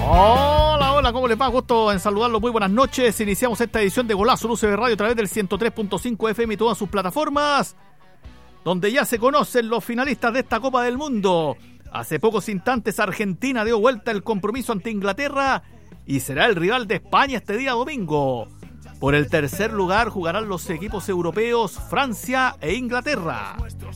Hola, hola, ¿cómo les va? Gusto en saludarlos, muy buenas noches. Iniciamos esta edición de Golazo Luce de Radio a través del 103.5 FM y todas sus plataformas, donde ya se conocen los finalistas de esta Copa del Mundo. Hace pocos instantes Argentina dio vuelta el compromiso ante Inglaterra y será el rival de España este día domingo. Por el tercer lugar jugarán los equipos europeos Francia e Inglaterra.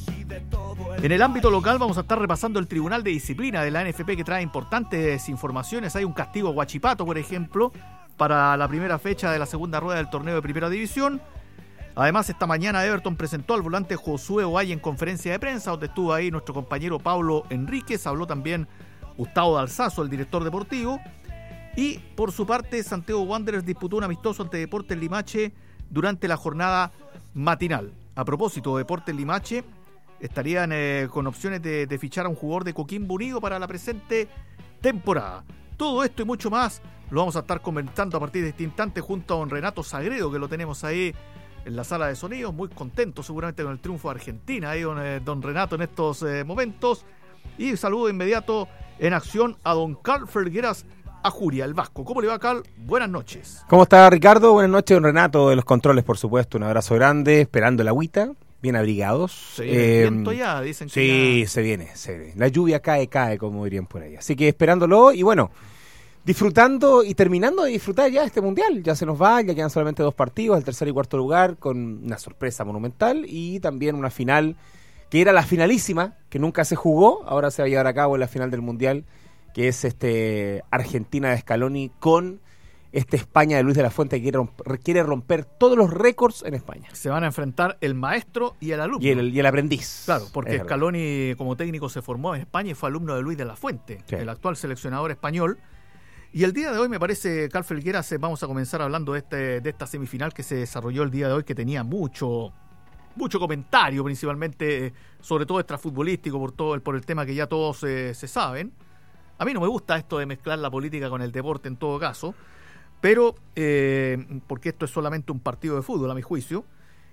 En el ámbito local vamos a estar repasando el Tribunal de Disciplina de la NFP, que trae importantes informaciones. Hay un castigo a Huachipato, por ejemplo, para la primera fecha de la segunda rueda del torneo de Primera División. Además, esta mañana Everton presentó al volante Josué Ovalle en conferencia de prensa, donde estuvo ahí nuestro compañero Pablo Enríquez. Habló también Gustavo D'Alzazo, el director deportivo. Y por su parte, Santiago Wanderers disputó un amistoso ante Deportes Limache durante la jornada matinal. A propósito, Deportes Limache estarían con opciones de fichar a un jugador de Coquimbo Unido para la presente temporada. Todo esto y mucho más lo vamos a estar comentando a partir de este instante junto a don Renato Sagredo, que lo tenemos ahí en la sala de sonidos, muy contento seguramente con el triunfo de Argentina, ahí don Renato en estos momentos. Y saludo de inmediato en acción a don Carl Felgueras Ajuria, el vasco. ¿Cómo le va, Carl? Buenas noches. ¿Cómo está, Ricardo? Buenas noches, don Renato de los controles, por supuesto. Un abrazo grande, esperando el agüita. Bien abrigados. Se viene el viento ya, dicen que sí, ya... se viene. La lluvia cae, como dirían por ahí. Así que esperándolo y bueno, disfrutando y terminando de disfrutar ya este mundial. Ya se nos va, ya quedan solamente 2 partidos, el tercer y cuarto lugar, con una sorpresa monumental y también una final que era la finalísima, que nunca se jugó, ahora se va a llevar a cabo en la final del mundial, que es Argentina de Scaloni con España de Luis de la Fuente, que quiere romper todos los récords en España. Se van a enfrentar el maestro y el alumno. Y el aprendiz. Claro, porque Scaloni como técnico se formó en España y fue alumno de Luis de la Fuente, sí, el actual seleccionador español. Y el día de hoy me parece, Carl Felgueras, vamos a comenzar hablando de esta semifinal que se desarrolló el día de hoy, que tenía mucho comentario, principalmente, sobre todo extrafutbolístico, por el tema que ya todos se saben. A mí no me gusta esto de mezclar la política con el deporte en todo caso, pero porque esto es solamente un partido de fútbol a mi juicio,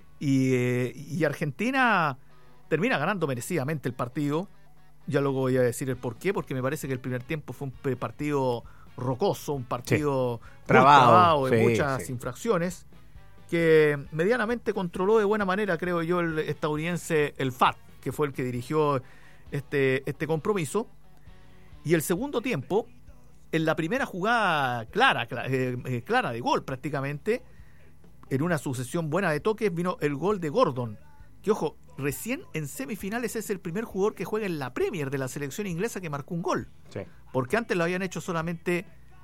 y Argentina termina ganando merecidamente el partido. Ya luego voy a decir el porqué, porque me parece que el primer tiempo fue un partido rocoso, un partido trabado de muchas infracciones, que medianamente controló de buena manera, creo yo, el estadounidense, el FAT, que fue el que dirigió este compromiso. Y el segundo tiempo, en la primera jugada clara de gol prácticamente, en una sucesión buena de toques, vino el gol de Gordon, que ojo, recién en semifinales es el primer jugador que juega en la Premier de la selección inglesa que marcó un gol. Sí. Porque antes lo habían hecho solamente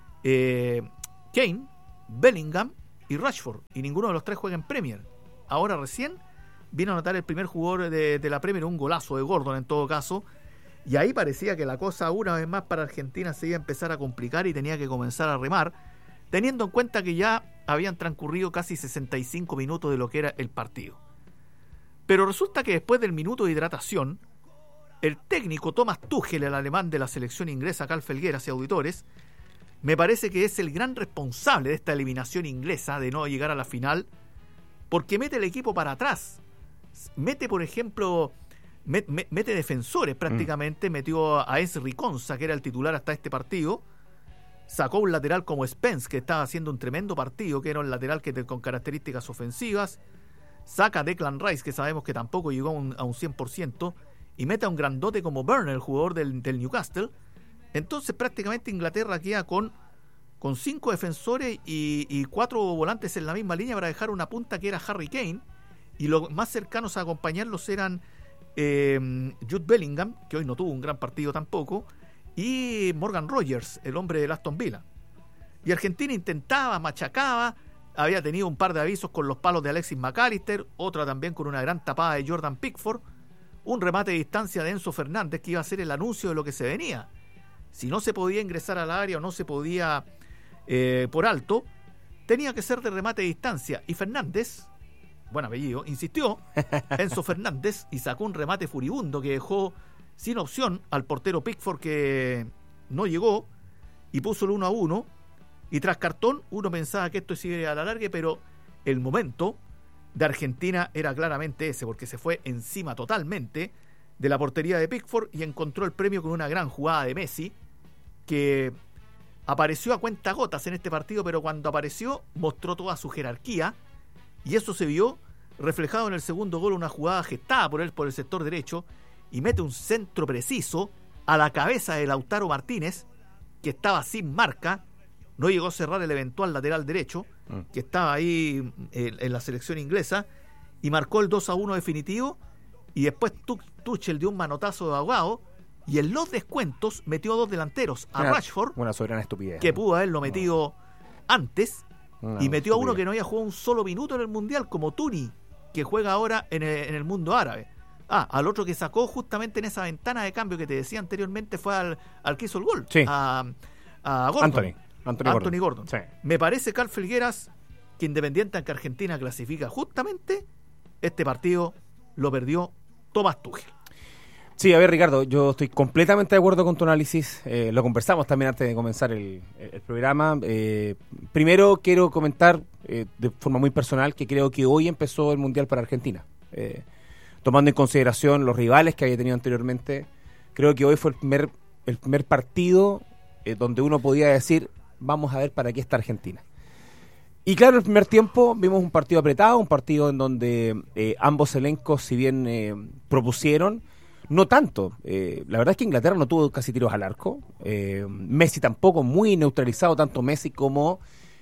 Kane, Bellingham y Rashford, y ninguno de los 3 juega en Premier. Ahora recién vino a anotar el primer jugador de la Premier, un golazo de Gordon en todo caso. Y ahí parecía que la cosa una vez más para Argentina se iba a empezar a complicar y tenía que comenzar a remar, teniendo en cuenta que ya habían transcurrido casi 65 minutos de lo que era el partido. Pero resulta que después del minuto de hidratación, el técnico Thomas Tuchel, el alemán de la selección inglesa, Carl Felgueras y auditores, me parece que es el gran responsable de esta eliminación inglesa, de no llegar a la final, porque mete el equipo para atrás. Mete, por ejemplo... Mete defensores prácticamente, metió a Ezri Konsa, que era el titular hasta este partido, sacó un lateral como Spence, que estaba haciendo un tremendo partido, que era un lateral con características ofensivas, saca a Declan Rice, que sabemos que tampoco llegó a un 100%, y mete a un grandote como Burner, el jugador del Newcastle. Entonces prácticamente Inglaterra queda con 5 defensores y 4 volantes en la misma línea para dejar una punta que era Harry Kane, y los más cercanos a acompañarlos eran Jude Bellingham, que hoy no tuvo un gran partido tampoco, y Morgan Rogers, el hombre del Aston Villa. Y Argentina intentaba, machacaba, había tenido un par de avisos con los palos de Alexis McAllister, otra también con una gran tapada de Jordan Pickford, un remate de distancia de Enzo Fernández que iba a ser el anuncio de lo que se venía. Si no se podía ingresar al área o no se podía por alto, tenía que ser de remate de distancia, y Fernández, buen apellido, insistió, Enzo Fernández, y sacó un remate furibundo que dejó sin opción al portero Pickford, que no llegó, y puso el 1-1, y tras cartón uno pensaba que esto sigue a la larga, pero el momento de Argentina era claramente ese, porque se fue encima totalmente de la portería de Pickford y encontró el premio con una gran jugada de Messi, que apareció a cuentagotas en este partido, pero cuando apareció mostró toda su jerarquía, y eso se vio reflejado en el segundo gol, una jugada gestada por él por el sector derecho, y mete un centro preciso a la cabeza de Lautaro Martínez, que estaba sin marca, no llegó a cerrar el eventual lateral derecho, que estaba ahí en la selección inglesa, y marcó el 2-1 definitivo, y después Tuchel dio un manotazo de ahogado, y en los descuentos metió 2 delanteros, a Rashford, una soberana estupidez, que pudo haberlo metido antes, y metió a uno que no había jugado un solo minuto en el Mundial, como Tuni, que juega ahora en el mundo árabe. Al otro que sacó justamente en esa ventana de cambio que te decía anteriormente fue al que hizo el gol, sí, a Gordon. Anthony Gordon. Sí. Me parece, Carl Felgueras, que independiente en que Argentina clasifica justamente, este partido lo perdió Thomas Tuchel. Sí, a ver, Ricardo, yo estoy completamente de acuerdo con tu análisis. Lo conversamos también antes de comenzar el programa. Primero quiero comentar de forma muy personal que creo que hoy empezó el Mundial para Argentina. Tomando en consideración los rivales que había tenido anteriormente, creo que hoy fue el primer partido donde uno podía decir, vamos a ver para qué está Argentina. Y claro, en el primer tiempo vimos un partido apretado, un partido en donde ambos elencos, si bien propusieron, no tanto. La verdad es que Inglaterra no tuvo casi tiros al arco. Messi tampoco, muy neutralizado, tanto Messi como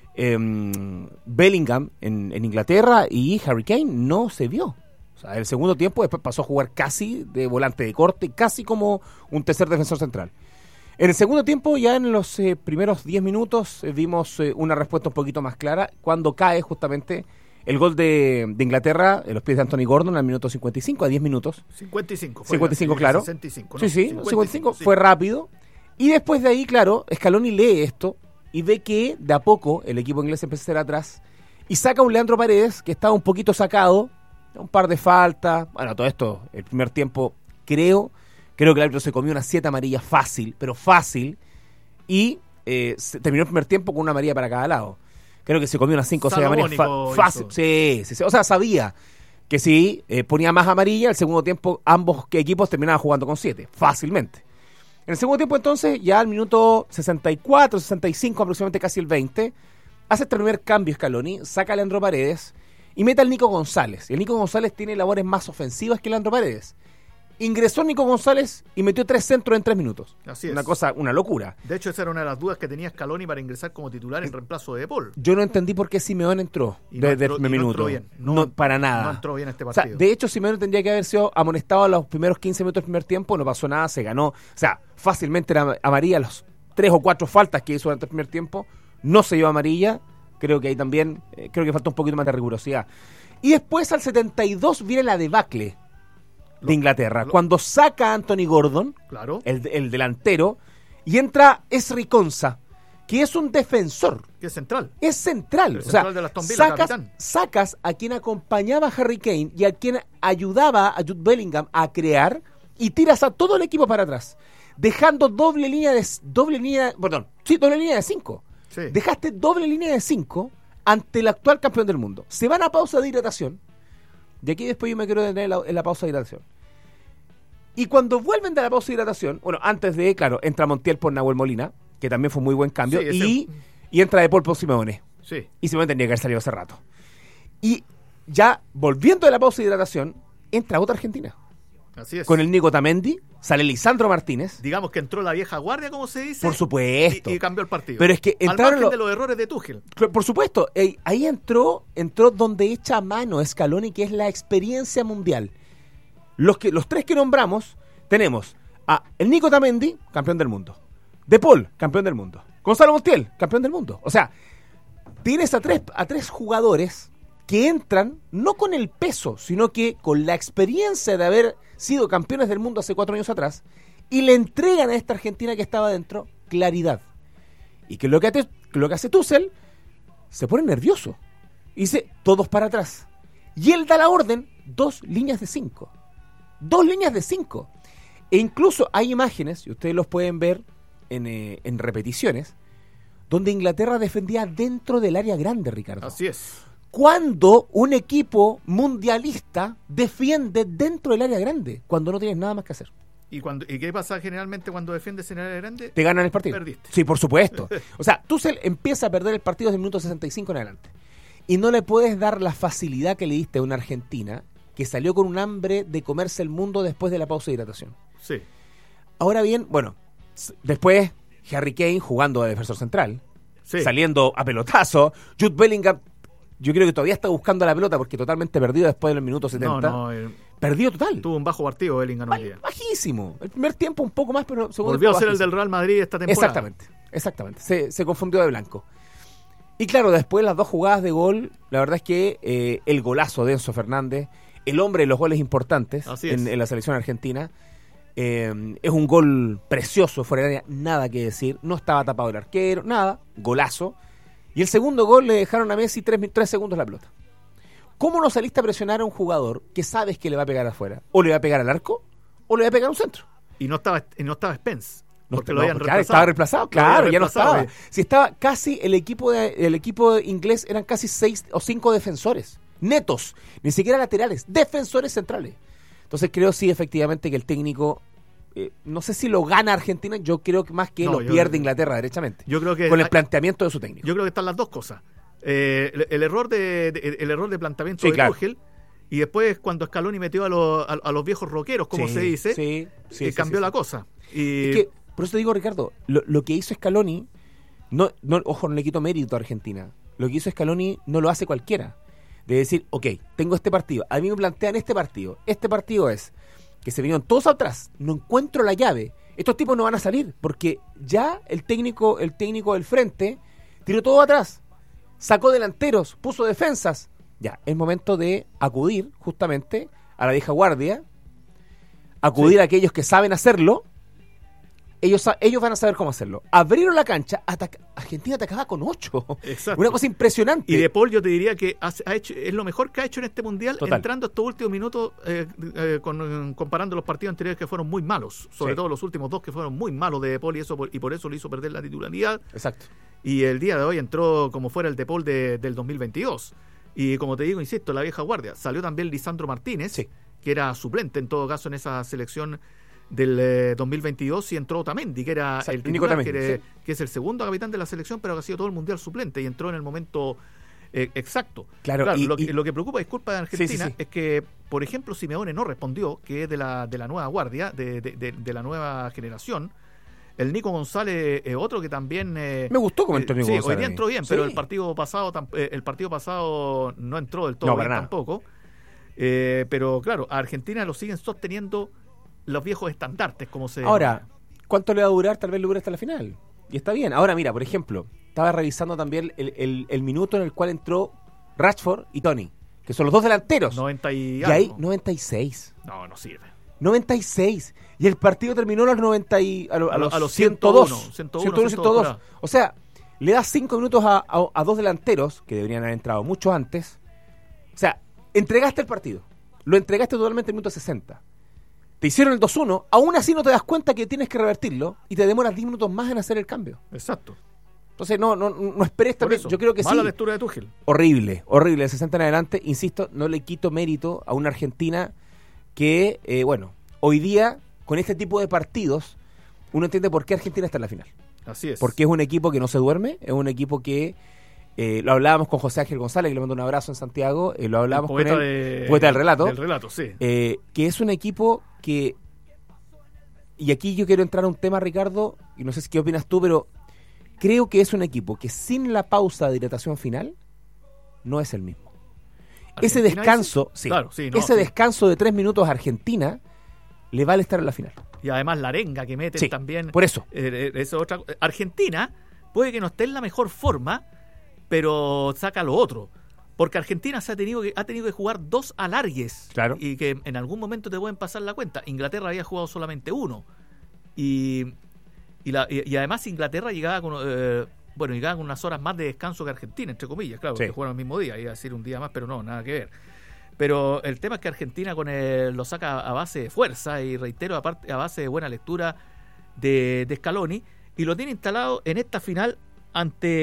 Bellingham en Inglaterra, y Harry Kane no se vio. O sea, el segundo tiempo después pasó a jugar casi de volante de corte, casi como un tercer defensor central. En el segundo tiempo, ya en los primeros 10 minutos, vimos una respuesta un poquito más clara cuando cae justamente el gol de Inglaterra en los pies de Anthony Gordon al minuto 55, a 10 minutos. 55, 55, claro. 65, ¿no? Sí, 55, fue rápido. Y después de ahí, claro, Scaloni lee esto y ve que de a poco el equipo inglés empieza a hacer atrás y saca a un Leandro Paredes que estaba un poquito sacado, un par de faltas. Bueno, todo esto, el primer tiempo, creo que el árbitro se comió una 7 amarillas fácil, pero fácil, y terminó el primer tiempo con una amarilla para cada lado. Creo que se comió unas 5 o 6 amarillas fácil. Sí. O sea, sabía que si ponía más amarilla, el segundo tiempo ambos equipos terminaban jugando con 7, fácilmente. En el segundo tiempo, entonces, ya al minuto 64, 65, aproximadamente casi el 20, hace este primer cambio Scaloni, saca a Leandro Paredes y mete al Nico González. Y el Nico González tiene labores más ofensivas que Leandro Paredes. Ingresó Nico González y metió 3 centros en 3 minutos. Así es. Una locura. De hecho, esa era una de las dudas que tenía Scaloni para ingresar como titular en reemplazo de De Paul. Yo no entendí por qué Simeone entró desde el primer minuto. No entró bien. No, para nada. No entró bien este partido. O sea, de hecho, Simeone tendría que haber sido amonestado a los primeros 15 minutos del primer tiempo, no pasó nada, se ganó. O sea, fácilmente era amarilla los 3 o 4 faltas que hizo durante el primer tiempo. No se llevó amarilla. Creo que ahí también, creo que falta un poquito más de rigurosidad. Y después al 72 viene la debacle de Inglaterra, cuando saca a Anthony Gordon, claro, el delantero, y entra Ezri Konsa, que es un defensor. Que es central. Es central. El central de la Aston Villa, capitán. Sacas a quien acompañaba a Harry Kane y a quien ayudaba a Jude Bellingham a crear, y tiras a todo el equipo para atrás, dejando doble línea de 5. Sí. Dejaste doble línea de 5 ante el actual campeón del mundo. Se van a pausa de hidratación. De aquí después yo me quiero detener en la pausa de hidratación. Y cuando vuelven de la pausa de hidratación, bueno, antes de, claro, entra Montiel por Nahuel Molina, que también fue muy buen cambio, y entra De Paul por Simeone. Sí. Y Simeone tendría que haber salido hace rato. Y ya volviendo de la pausa de hidratación, entra otra Argentina. Así es. Con el Nico Otamendi, sale Lisandro Martínez. Digamos que entró la vieja guardia, como se dice. Por supuesto. Y cambió el partido. Pero es que entraron al margen de los errores de Tuchel. Por supuesto. Ahí entró donde echa mano Scaloni, que es la experiencia mundial. Los 3 que nombramos, tenemos a el Nico Otamendi, campeón del mundo. De Paul, campeón del mundo. Gonzalo Montiel, campeón del mundo. O sea, tienes a tres jugadores que entran no con el peso, sino que con la experiencia de haber sido campeones del mundo hace 4 años atrás, y le entregan a esta Argentina que estaba dentro claridad. Y que lo que hace Tuchel, se pone nervioso y dice, todos para atrás. Y él da la orden, 2 líneas de 5. 2 líneas de 5. E incluso hay imágenes, y ustedes los pueden ver en repeticiones, donde Inglaterra defendía dentro del área grande, Ricardo. Así es. Cuando un equipo mundialista defiende dentro del área grande, cuando no tienes nada más que hacer. ¿Y qué pasa generalmente cuando defiendes en área grande? Te ganan el partido. Perdiste. Sí, por supuesto. O sea, Tuchel empieza a perder el partido desde el minuto 65 en adelante. Y no le puedes dar la facilidad que le diste a una Argentina que salió con un hambre de comerse el mundo después de la pausa de hidratación. Sí. Ahora bien, bueno, después Harry Kane jugando de defensor central, Sí. saliendo a pelotazo. Jude Bellingham, yo creo que todavía está buscando la pelota porque totalmente perdido después de los minutos 70. Perdido total. Tuvo un bajo partido Bellingham hoy día. Bajísimo. El primer tiempo un poco más, pero segundo volvió a ser bajísimo. el del Real Madrid esta temporada. Exactamente. Se confundió de blanco. Y claro, después las dos jugadas de gol, la verdad es que el golazo de Enzo Fernández, el hombre de los goles importantes en la selección argentina, es un gol precioso, fuera de área, nada que decir, no estaba tapado el arquero, nada, golazo. Y el segundo gol le dejaron a Messi 3 segundos la pelota. ¿Cómo no saliste a presionar a un jugador que sabes que le va a pegar afuera? O le va a pegar al arco, o le va a pegar a un centro. Y no estaba Spence. Porque lo habían reemplazado. Estaba reemplazado, claro, ya no estaba. Si estaba casi el equipo inglés eran casi 6 o 5 defensores, netos, ni siquiera laterales, defensores centrales. Entonces creo sí efectivamente que el técnico, no sé si lo gana Argentina, yo creo que más que lo pierde Inglaterra derechamente. Yo creo que con el planteamiento de su técnico. Yo creo que están las dos cosas. El error de planteamiento de Tuchel. Y después cuando Scaloni metió a los viejos rockeros, como se dice, cambió la cosa. Y es que, por eso te digo, Ricardo, lo que hizo Scaloni, ojo, no le quito mérito a Argentina. Lo que hizo Scaloni no lo hace cualquiera. De decir, ok, tengo este partido, a mí me plantean este partido es que se vinieron todos atrás, no encuentro la llave, estos tipos no van a salir, porque ya el técnico del frente tiró todo atrás, sacó delanteros, puso defensas. Ya, es momento de acudir justamente a la vieja guardia, acudir a aquellos que saben hacerlo. Ellos van a saber cómo hacerlo. Abrieron la cancha, Argentina atacaba con 8. Exacto. Una cosa impresionante. Y De Paul yo te diría que es lo mejor que ha hecho en este Mundial. Total. Entrando estos últimos minutos, comparando los partidos anteriores que fueron muy malos. Sobre todo los últimos dos que fueron muy malos de Paul y por eso le hizo perder la titularidad. Exacto. Y el día de hoy entró como fuera el De Paul del 2022. Y como te digo, insisto, la vieja guardia. Salió también Lisandro Martínez, que era suplente en todo caso en esa selección del 2022, y entró Otamendi, que era el titular, que es el segundo capitán de la selección, pero que ha sido todo el mundial suplente y entró en el momento exacto. Claro, lo que preocupa, disculpa, de Argentina es que, por ejemplo, Simeone no respondió, que es de la nueva guardia, de la nueva generación. El Nico González, otro que también me gustó como entró Nico González. Hoy día entró bien, pero el partido pasado no entró del todo bien tampoco. Pero claro, a Argentina lo siguen sosteniendo los viejos estandartes, como se Ahora, ¿cuánto le va a durar? Tal vez le dure hasta la final. Y está bien. Ahora, mira, por ejemplo, estaba revisando también el minuto en el cual entró Rashford y Toni, que son los dos delanteros. 90 y ahí 96. No sirve. 96. Y el partido terminó a los 90 a los 102. 102. O sea, le das 5 minutos a dos delanteros que deberían haber entrado mucho antes. O sea, entregaste el partido. Lo entregaste totalmente en el minuto 60. Te hicieron el 2-1, aún así no te das cuenta que tienes que revertirlo y te demoras 10 minutos más en hacer el cambio. Exacto. Entonces no esperes también. Yo creo que mala lectura de Tuchel. Horrible, de 60 en adelante. Insisto, no le quito mérito a una Argentina que, hoy día, con este tipo de partidos, uno entiende por qué Argentina está en la final. Así es. Porque es un equipo que no se duerme, es un equipo que lo hablábamos con José Ángel González, que le mando un abrazo en Santiago, lo hablábamos con él, poeta del relato. Del relato, sí. Que es un equipo que, y aquí yo quiero entrar a un tema, Ricardo, y no sé qué opinas tú, pero creo que es un equipo que sin la pausa de hidratación final no es el mismo. Ese descanso, descanso de 3 minutos a Argentina le vale estar en la final. Y además la arenga que meten también. Por eso. Argentina puede que no esté en la mejor forma, pero saca lo otro. Porque Argentina ha tenido que jugar 2 alargues. Claro. Y que en algún momento te pueden pasar la cuenta. Inglaterra había jugado solamente 1. Y además Inglaterra llegaba con unas horas más de descanso que Argentina, entre comillas, claro, porque jugaron el mismo día, iba a decir un día más, pero no, nada que ver. Pero el tema es que Argentina lo saca a base de fuerza y, reitero, aparte a base de buena lectura de Scaloni, y lo tiene instalado en esta final ante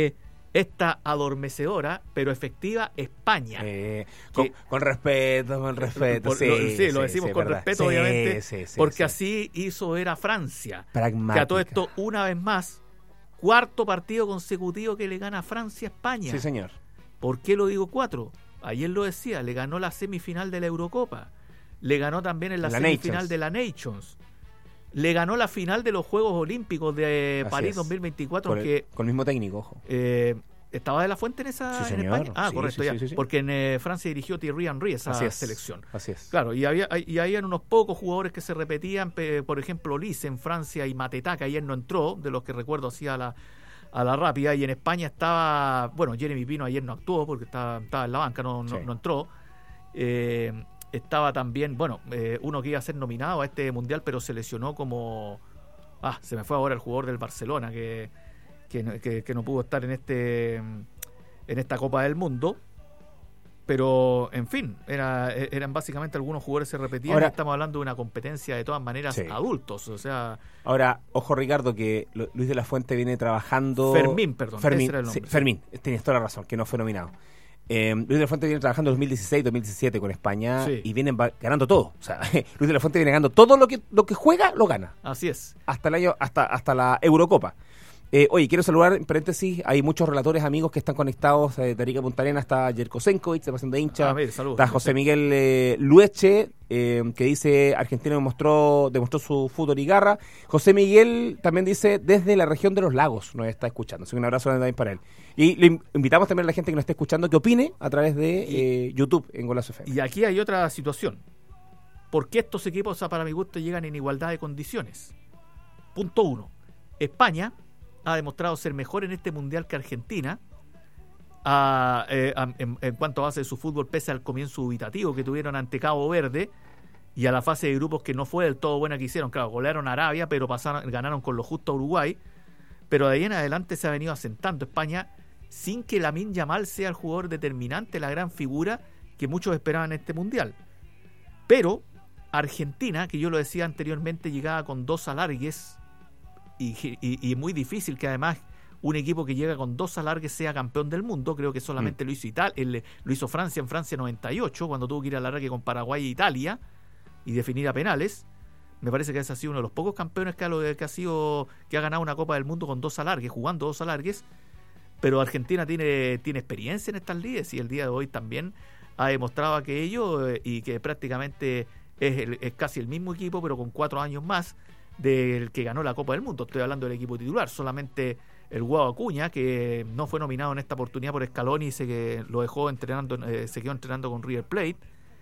esta adormecedora pero efectiva España. Con respeto, con respeto. Lo decimos con verdad. respeto, obviamente, porque sí. así hizo ver a Francia. Pragmática. Que a todo esto, una vez más, cuarto partido consecutivo que le gana a Francia a España. Sí, señor. ¿Por qué lo digo 4? Ayer lo decía, le ganó la semifinal de la Eurocopa, le ganó también en la semifinal de la Nations, le ganó la final de los Juegos Olímpicos de París 2024, con el mismo técnico, ojo. ¿Estaba de la Fuente en esa sí, en España? Sí, correcto, sí, sí. porque en Francia dirigió Thierry Henry esa selección. Así es. Claro, y habían unos pocos jugadores que se repetían, por ejemplo, Olise en Francia y Matetá, que ayer no entró, de los que recuerdo así a la rápida, y en España estaba, bueno, Jeremy Pino ayer no actuó porque estaba en la banca, no entró. Estaba también, uno que iba a ser nominado a este mundial, pero se lesionó como... se me fue ahora el jugador del Barcelona, que no pudo estar en esta Copa del Mundo. Pero, en fin, eran básicamente algunos jugadores se repetían. Ahora, estamos hablando de una competencia de todas maneras adultos, o sea... Ahora, ojo Ricardo, que Luis de la Fuente viene trabajando... Fermín, ese era el nombre. Fermín, tienes toda la razón, que no fue nominado. Luis de la Fuente viene trabajando en 2016, 2017 con España y vienen ganando todo. O sea, Luis de la Fuente viene ganando todo lo que juega, lo gana. Así es. Hasta la Eurocopa. Oye, quiero saludar, en paréntesis, hay muchos relatores amigos que están conectados de Arica Punta Arenas. Está Jerko Senkovic, Sebastián de Hincha. Saludos. Está José Miguel Lueche, que dice Argentina demostró su fútbol y garra. José Miguel también dice desde la región de los lagos nos está escuchando. Así que un abrazo también para él. Y le invitamos también a la gente que nos esté escuchando que opine a través de YouTube en Golazo FM. Y aquí hay otra situación. ¿Por qué estos equipos, para mi gusto, llegan en igualdad de condiciones? Punto 1. España ha demostrado ser mejor en este mundial que Argentina en cuanto a base de su fútbol, pese al comienzo dubitativo que tuvieron ante Cabo Verde y a la fase de grupos que no fue del todo buena que hicieron. Claro, golearon a Arabia, pero ganaron con lo justo a Uruguay, pero de ahí en adelante se ha venido asentando España sin que Lamine Yamal sea el jugador determinante, la gran figura que muchos esperaban en este mundial. Pero Argentina, que yo lo decía anteriormente, llegaba con 2 alargues y muy difícil que además un equipo que llega con 2 alargues sea campeón del mundo. Creo que solamente lo hizo lo hizo Francia en Francia 98, cuando tuvo que ir al alargue con Paraguay e Italia y definir a penales. Me parece que ese ha sido uno de los pocos campeones que ha ganado una Copa del Mundo con 2 alargues, jugando 2 alargues. Pero Argentina tiene experiencia en estas ligas y el día de hoy también ha demostrado aquello y que prácticamente es casi el mismo equipo, pero con 4 años más del que ganó la Copa del Mundo. Estoy hablando del equipo titular. Solamente el Guado Acuña, que no fue nominado en esta oportunidad por Scaloni, y se quedó entrenando con River Plate,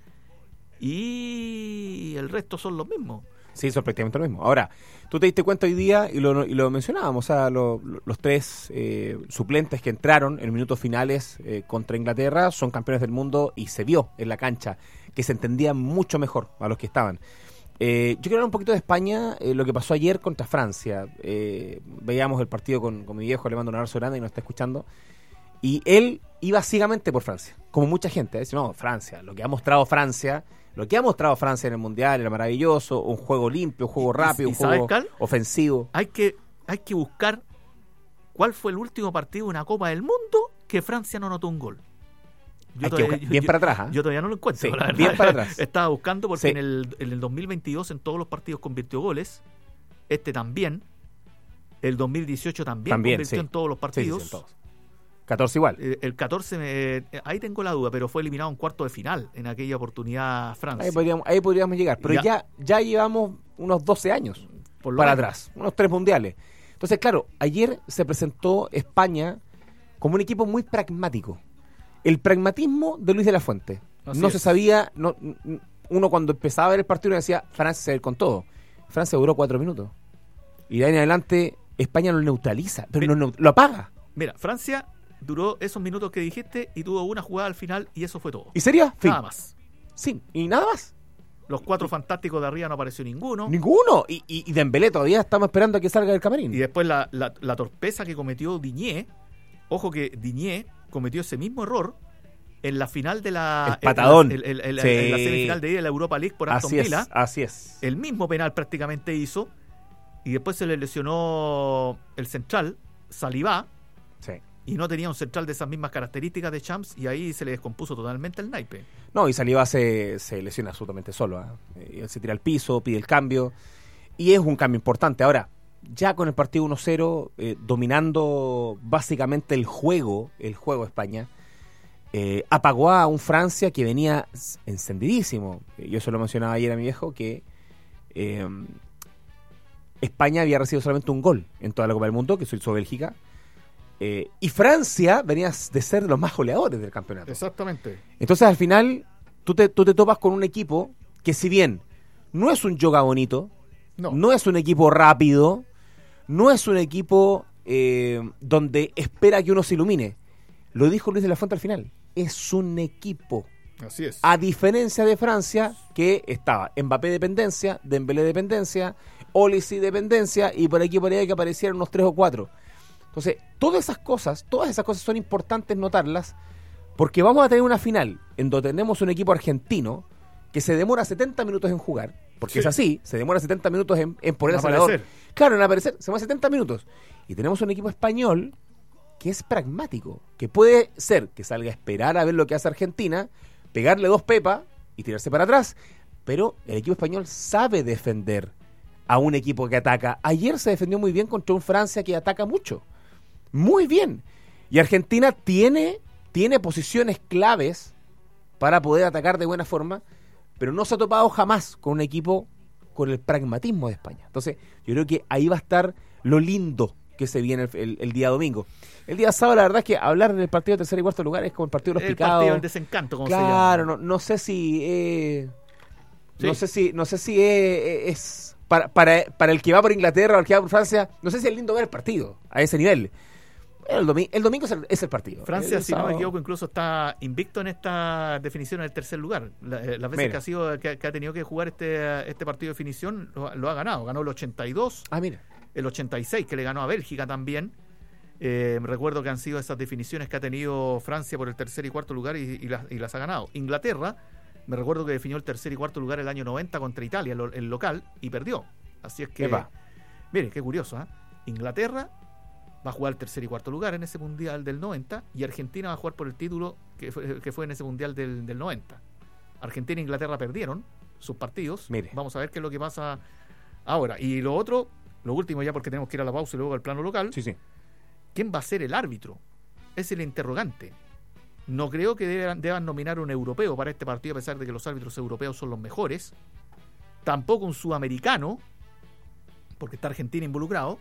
y el resto son los mismos. Sí, son prácticamente lo mismo. Ahora, tú te diste cuenta hoy día, y lo mencionábamos, o sea, los 3 suplentes que entraron en minutos finales contra Inglaterra son campeones del mundo, y se vio en la cancha que se entendían mucho mejor a los que estaban. Yo quiero hablar un poquito de España, lo que pasó ayer contra Francia. Veíamos el partido con mi viejo, le mando un abrazo grande y nos está escuchando. Y él iba ciegamente por Francia, como mucha gente. Dice, no, Francia, lo que ha mostrado Francia en el Mundial era maravilloso, un juego limpio, un juego rápido, un juego ofensivo. Hay que buscar cuál fue el último partido de una Copa del Mundo que Francia no anotó un gol. Para atrás. Yo todavía no lo encuentro. Sí, bien para atrás. Estaba buscando porque en el 2022 en todos los partidos convirtió goles. También. El 2018 también convirtió en todos los partidos. Sí, en todos. 14 igual. El 14, ahí tengo la duda, pero fue eliminado en cuarto de final en aquella oportunidad Francia. Ahí podríamos llegar. Pero ya llevamos unos 12 años para atrás. Unos 3 mundiales. Entonces, claro, ayer se presentó España como un equipo muy pragmático. El pragmatismo de Luis de la Fuente. Se sabía, uno cuando empezaba a ver el partido decía, Francia se va a ir con todo. Francia duró 4 minutos. Y de ahí en adelante España lo neutraliza, pero lo apaga. Mira, Francia duró esos minutos que dijiste y tuvo una jugada al final y eso fue todo. ¿Y sería? Nada más. Sí, y nada más. Los 4 fantásticos de arriba no apareció ninguno. Y Dembélé todavía estamos esperando a que salga del camarín. Y después la torpeza que cometió Diñé. Ojo que Diñé cometió ese mismo error en la final de la... El patadón. En la semifinal de la Europa League por Aston Villa. Así es. El mismo penal prácticamente hizo. Y después se le lesionó el central, Salivá. Sí. y no tenía un central de esas mismas características de Champs, y ahí se le descompuso totalmente el naipe. No, y Saliba se lesiona absolutamente solo. Él se tira al piso, pide el cambio, y es un cambio importante. Ahora, ya con el partido 1-0, dominando básicamente el juego España, apagó a un Francia que venía encendidísimo. Yo se lo mencionaba ayer a mi viejo, que España había recibido solamente un gol en toda la Copa del Mundo, que hizo Bélgica, y Francia venía de ser los más goleadores del campeonato. Exactamente. Entonces al final tú te topas con un equipo que, si bien no es un yoga bonito, no es un equipo rápido, no es un equipo donde espera que uno se ilumine. Lo dijo Luis de la Fuente al final. Es un equipo. Así es. A diferencia de Francia, que estaba Mbappé dependencia, Dembélé dependencia, Olise dependencia, y por aquí por allá que aparecieron unos 3 o 4. Entonces, todas esas cosas son importantes notarlas, porque vamos a tener una final en donde tenemos un equipo argentino que se demora 70 minutos en jugar, porque es así, se demora 70 minutos en poner el acelerador. Claro, en aparecer, se demora 70 minutos. Y tenemos un equipo español que es pragmático, que puede ser que salga a esperar a ver lo que hace Argentina, pegarle 2 pepas y tirarse para atrás, pero el equipo español sabe defender a un equipo que ataca. Ayer se defendió muy bien contra un Francia que ataca mucho, muy bien, y Argentina tiene posiciones claves para poder atacar de buena forma, pero no se ha topado jamás con un equipo con el pragmatismo de España. Entonces yo creo que ahí va a estar lo lindo que se viene el día domingo. El día sábado, la verdad es que hablar del partido de tercer y cuarto lugar es como el partido de los picados. El partido del desencanto, como claro, se llama. Claro, no sé si no sé si es para el que va por Inglaterra o el que va por Francia, no sé si es lindo ver el partido a ese nivel. El domingo es el partido. Francia, si no me equivoco, incluso está invicto en esta definición del tercer lugar. Las veces que ha tenido que jugar este partido de definición, lo ha ganado. Ganó el 82. El 86, que le ganó a Bélgica también. Recuerdo que han sido esas definiciones que ha tenido Francia por el tercer y cuarto lugar y las ha ganado. Inglaterra, me recuerdo que definió el tercer y cuarto lugar el año 90 contra Italia, el local, y perdió. Así es que, mire, qué curioso, Inglaterra va a jugar el tercer y cuarto lugar en ese mundial del 90, y Argentina va a jugar por el título que fue en ese mundial del 90. Argentina e Inglaterra perdieron sus partidos. Mire. Vamos a ver qué es lo que pasa ahora. Y lo último ya, porque tenemos que ir a la pausa y luego al plano local. Sí. ¿Quién va a ser el árbitro? Es el interrogante. No creo que deban nominar un europeo para este partido, a pesar de que los árbitros europeos son los mejores. Tampoco un sudamericano, porque está Argentina involucrado.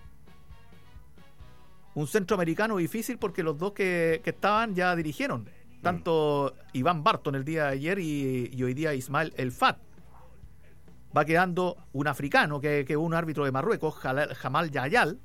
Un centroamericano difícil, porque los dos que estaban ya dirigieron. Tanto Iván Barton el día de ayer y hoy día Ismael El Fat. Va quedando un africano, que es un árbitro de Marruecos, Jamal Yayal.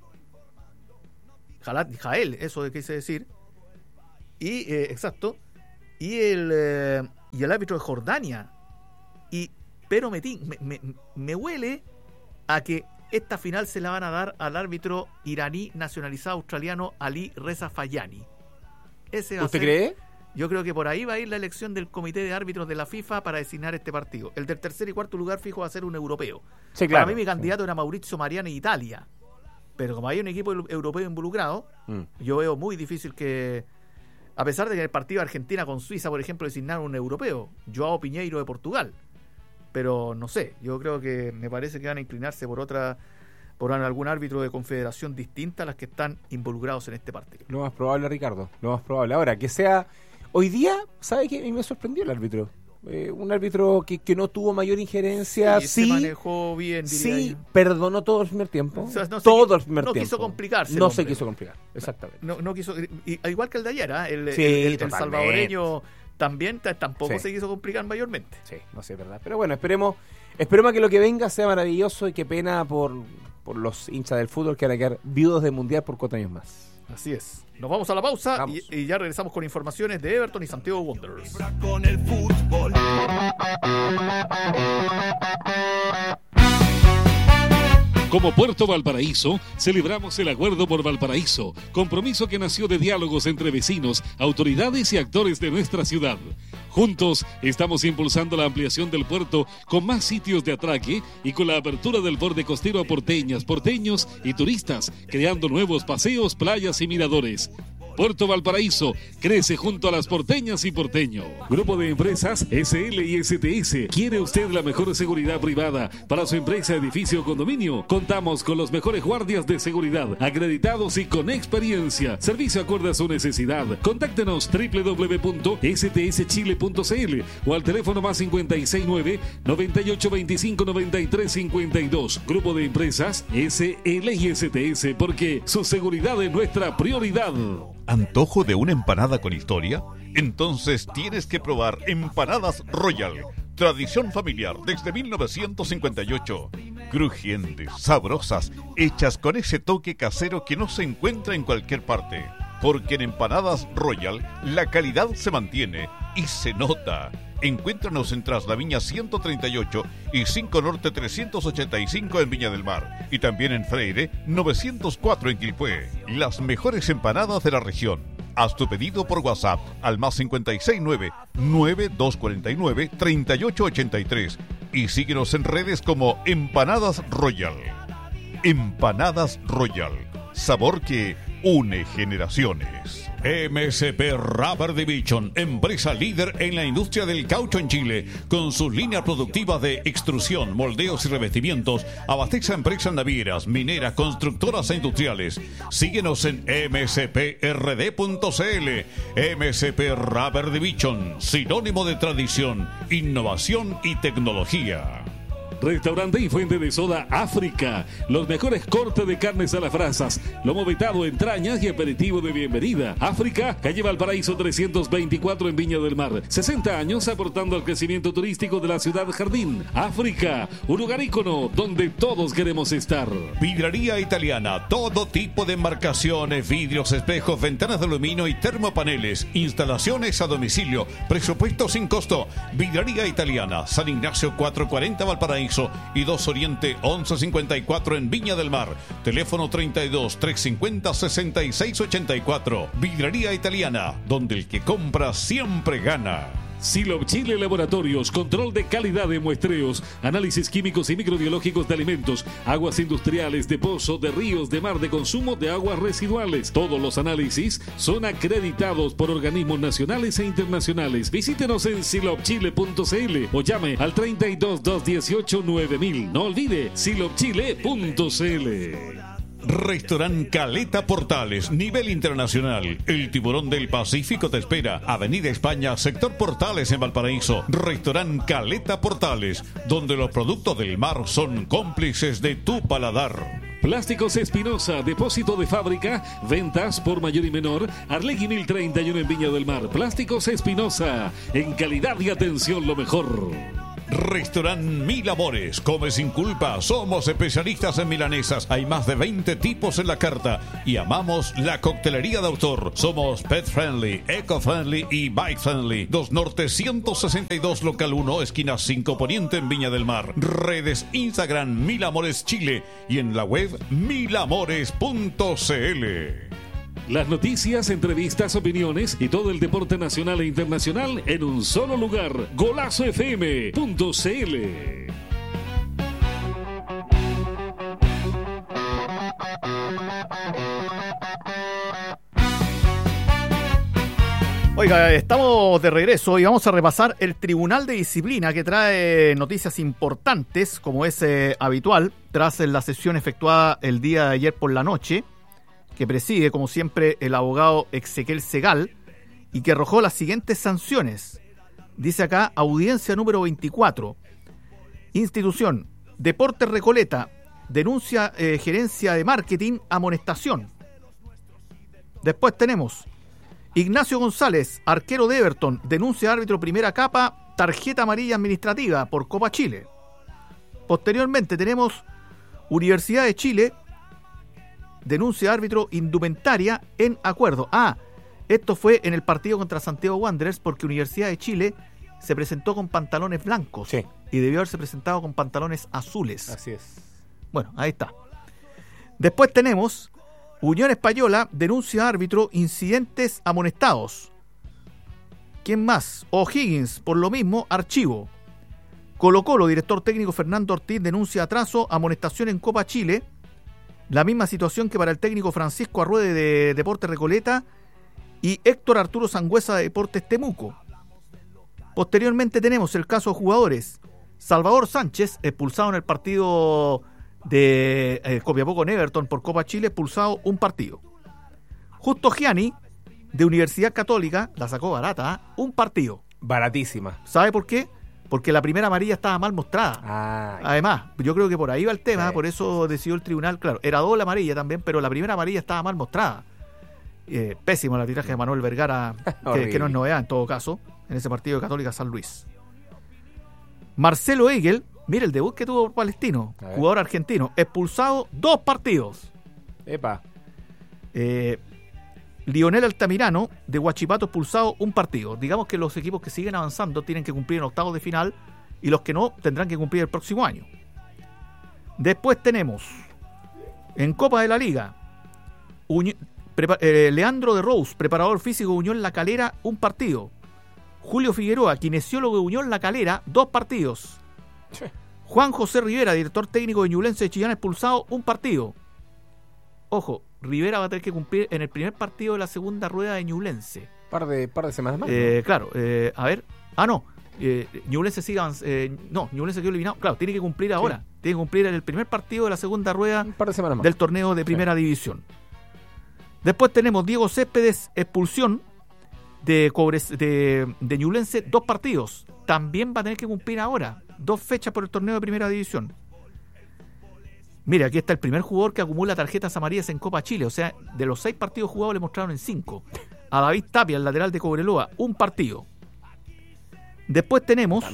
Jael, eso quise decir. Y exacto. Y el árbitro de Jordania. Pero me huele a que esta final se la van a dar al árbitro iraní nacionalizado australiano Ali Reza Fayani. ¿Usted cree? Yo creo que por ahí va a ir la elección del comité de árbitros de la FIFA para designar este partido. El del tercer y cuarto lugar fijo va a ser un europeo. Sí, claro. Para mí mi candidato era Maurizio Mariani de Italia. Pero como hay un equipo europeo involucrado, yo veo muy difícil que, a pesar de que el partido de Argentina con Suiza, por ejemplo, designaron un europeo, Joao Piñeiro de Portugal. Pero no sé, yo creo que me parece que van a inclinarse por algún árbitro de confederación distinta a las que están involucrados en este partido. Lo más probable, Ricardo, lo más probable. Ahora, que sea hoy día, ¿sabe qué? A mí me sorprendió el árbitro. Un árbitro que no tuvo mayor injerencia. Sí, se manejó bien, diría yo. Perdonó todo el primer tiempo. O sea, no quiso complicarse. No se quiso complicar, exactamente. No quiso, igual que el de ayer, el salvadoreño también tampoco se quiso complicar mayormente. Sí, no sé, verdad. Pero bueno, esperemos que lo que venga sea maravilloso, y qué pena por los hinchas del fútbol que van a quedar viudos del mundial por 4 años más. Así es. Nos vamos a la pausa y ya regresamos con informaciones de Everton y Santiago Wanderers. Con el fútbol. Como Puerto Valparaíso, celebramos el Acuerdo por Valparaíso, compromiso que nació de diálogos entre vecinos, autoridades y actores de nuestra ciudad. Juntos estamos impulsando la ampliación del puerto con más sitios de atraque y con la apertura del borde costero a porteñas, porteños y turistas, creando nuevos paseos, playas y miradores. Puerto Valparaíso crece junto a las porteñas y porteños. Grupo de Empresas SL y STS. ¿Quiere usted la mejor seguridad privada para su empresa, edificio o condominio? Contamos con los mejores guardias de seguridad, acreditados y con experiencia. Servicio acorde a su necesidad. Contáctenos www.stschile.cl o al teléfono más 569 9825 9352. Grupo de Empresas SL y STS, porque su seguridad es nuestra prioridad. ¿Antojo de una empanada con historia? Entonces tienes que probar Empanadas Royal. Tradición familiar desde 1958. Crujientes, sabrosas, hechas con ese toque casero que no se encuentra en cualquier parte. Porque en Empanadas Royal la calidad se mantiene y se nota. Encuéntranos en Traslaviña 138 y 5 Norte 385 en Viña del Mar. Y también en Freire 904 en Quilpué. Las mejores empanadas de la región. Haz tu pedido por WhatsApp al más 569-9249-3883. Y síguenos en redes como Empanadas Royal. Empanadas Royal. Sabor que une generaciones. MSP Rubber Division, empresa líder en la industria del caucho en Chile, con sus líneas productivas de extrusión, moldeos y revestimientos, abastece a empresas navieras, mineras, constructoras e industriales. Síguenos en msprd.cl. MSP Rubber Division, sinónimo de tradición, innovación y tecnología. Restaurante y fuente de soda África. Los mejores cortes de carnes a las brasas, lomo vetado, entrañas y aperitivo de bienvenida. África, calle Valparaíso 324 en Viña del Mar. 60 años aportando al crecimiento turístico de la ciudad jardín. África, un lugar ícono donde todos queremos estar. Vidraría Italiana, todo tipo de embarcaciones, vidrios, espejos, ventanas de aluminio y termopaneles. Instalaciones a domicilio, presupuesto sin costo. Vidraría Italiana, San Ignacio 440 Valparaíso y 2 Oriente 1154 en Viña del Mar. Teléfono 32 350 6684. Vidraría Italiana, donde el que compra siempre gana. Silop Chile Laboratorios, control de calidad de muestreos, análisis químicos y microbiológicos de alimentos, aguas industriales, de pozo, de ríos, de mar, de consumo de aguas residuales. Todos los análisis son acreditados por organismos nacionales e internacionales. Visítenos en silopchile.cl o llame al 32 218 9000. No olvide silopchile.cl. Restaurant Caleta Portales, nivel internacional. El tiburón del Pacífico te espera. Avenida España, sector Portales en Valparaíso. Restaurant Caleta Portales, donde los productos del mar son cómplices de tu paladar. Plásticos Espinosa, depósito de fábrica, ventas por mayor y menor. Arlegui 1031 en Viña del Mar. Plásticos Espinosa, en calidad y atención lo mejor. Restaurant Mil Amores, come sin culpa, somos especialistas en milanesas, hay más de 20 tipos en la carta y amamos la coctelería de autor. Somos pet friendly, eco friendly y bike friendly. 2 Norte 162 local 1, esquina 5 Poniente en Viña del Mar. Redes Instagram Mil Amores Chile y en la web milamores.cl. Las noticias, entrevistas, opiniones y todo el deporte nacional e internacional en un solo lugar. GolazoFM.cl. Oiga, estamos de regreso y vamos a repasar el Tribunal de Disciplina, que trae noticias importantes, como es habitual, tras la sesión efectuada el día de ayer por la noche, que preside, como siempre, el abogado Exequiel Segal, y que arrojó las siguientes sanciones. Dice acá, audiencia número 24. Institución, Deportes Recoleta, denuncia gerencia de marketing, amonestación. Después tenemos Ignacio González, arquero de Everton, denuncia árbitro primera capa, tarjeta amarilla administrativa por Copa Chile. Posteriormente tenemos Universidad de Chile, denuncia árbitro indumentaria en acuerdo. Esto fue en el partido contra Santiago Wanderers, porque Universidad de Chile se presentó con pantalones blancos, sí, y debió haberse presentado con pantalones azules. Así es. Bueno, ahí está. Después tenemos Unión Española, denuncia árbitro, incidentes amonestados. ¿Quién más? O'Higgins, por lo mismo, archivo. Colo-Colo, director técnico Fernando Ortiz, denuncia atraso, amonestación en Copa Chile. La misma situación que para el técnico Francisco Arruede de Deportes Recoleta, y Héctor Arturo Sangüesa de Deportes Temuco. Posteriormente tenemos el caso de jugadores. Salvador Sánchez, expulsado en el partido de Copiapó con Everton por Copa Chile, expulsado un partido. Justo Gianni, de Universidad Católica, la sacó barata, un partido. Baratísima. ¿Sabe por qué? Porque la primera amarilla estaba mal mostrada. Además, yo creo que por ahí va el tema, sí, por eso decidió el tribunal. Claro, era doble amarilla también, pero la primera amarilla estaba mal mostrada. Pésimo el arbitraje de Manuel Vergara, que no es novedad en todo caso, en ese partido de Católica San Luis. Marcelo Egel, mire el debut que tuvo por Palestino, jugador argentino, expulsado 2 partidos. Epa. Lionel Altamirano, de Huachipato, expulsado un partido. Digamos que los equipos que siguen avanzando tienen que cumplir en octavos de final y los que no tendrán que cumplir el próximo año. Después tenemos en Copa de la Liga Leandro de Rose, preparador físico de Unión La Calera, un partido. Julio Figueroa, kinesiólogo de Unión La Calera, 2 partidos. Sí. Juan José Rivera, director técnico de Ñublense de Chillán, expulsado un partido. Ojo, Rivera va a tener que cumplir en el primer partido de la segunda rueda de Ñublense. Par de semanas más. Claro, a ver. Ñublense sigue Ñublense quedó eliminado. Claro, tiene que cumplir ahora. Sí. Tiene que cumplir en el primer partido de la segunda rueda un par de semanas más del torneo de primera división. Después tenemos Diego Céspedes, expulsión de Ñublense, 2 partidos. También va a tener que cumplir ahora 2 fechas por el torneo de primera división. Mira, aquí está el primer jugador que acumula tarjetas amarillas en Copa Chile. O sea, de los 6 partidos jugados le mostraron en 5. A David Tapia, el lateral de Cobreloa, un partido. Después tenemos,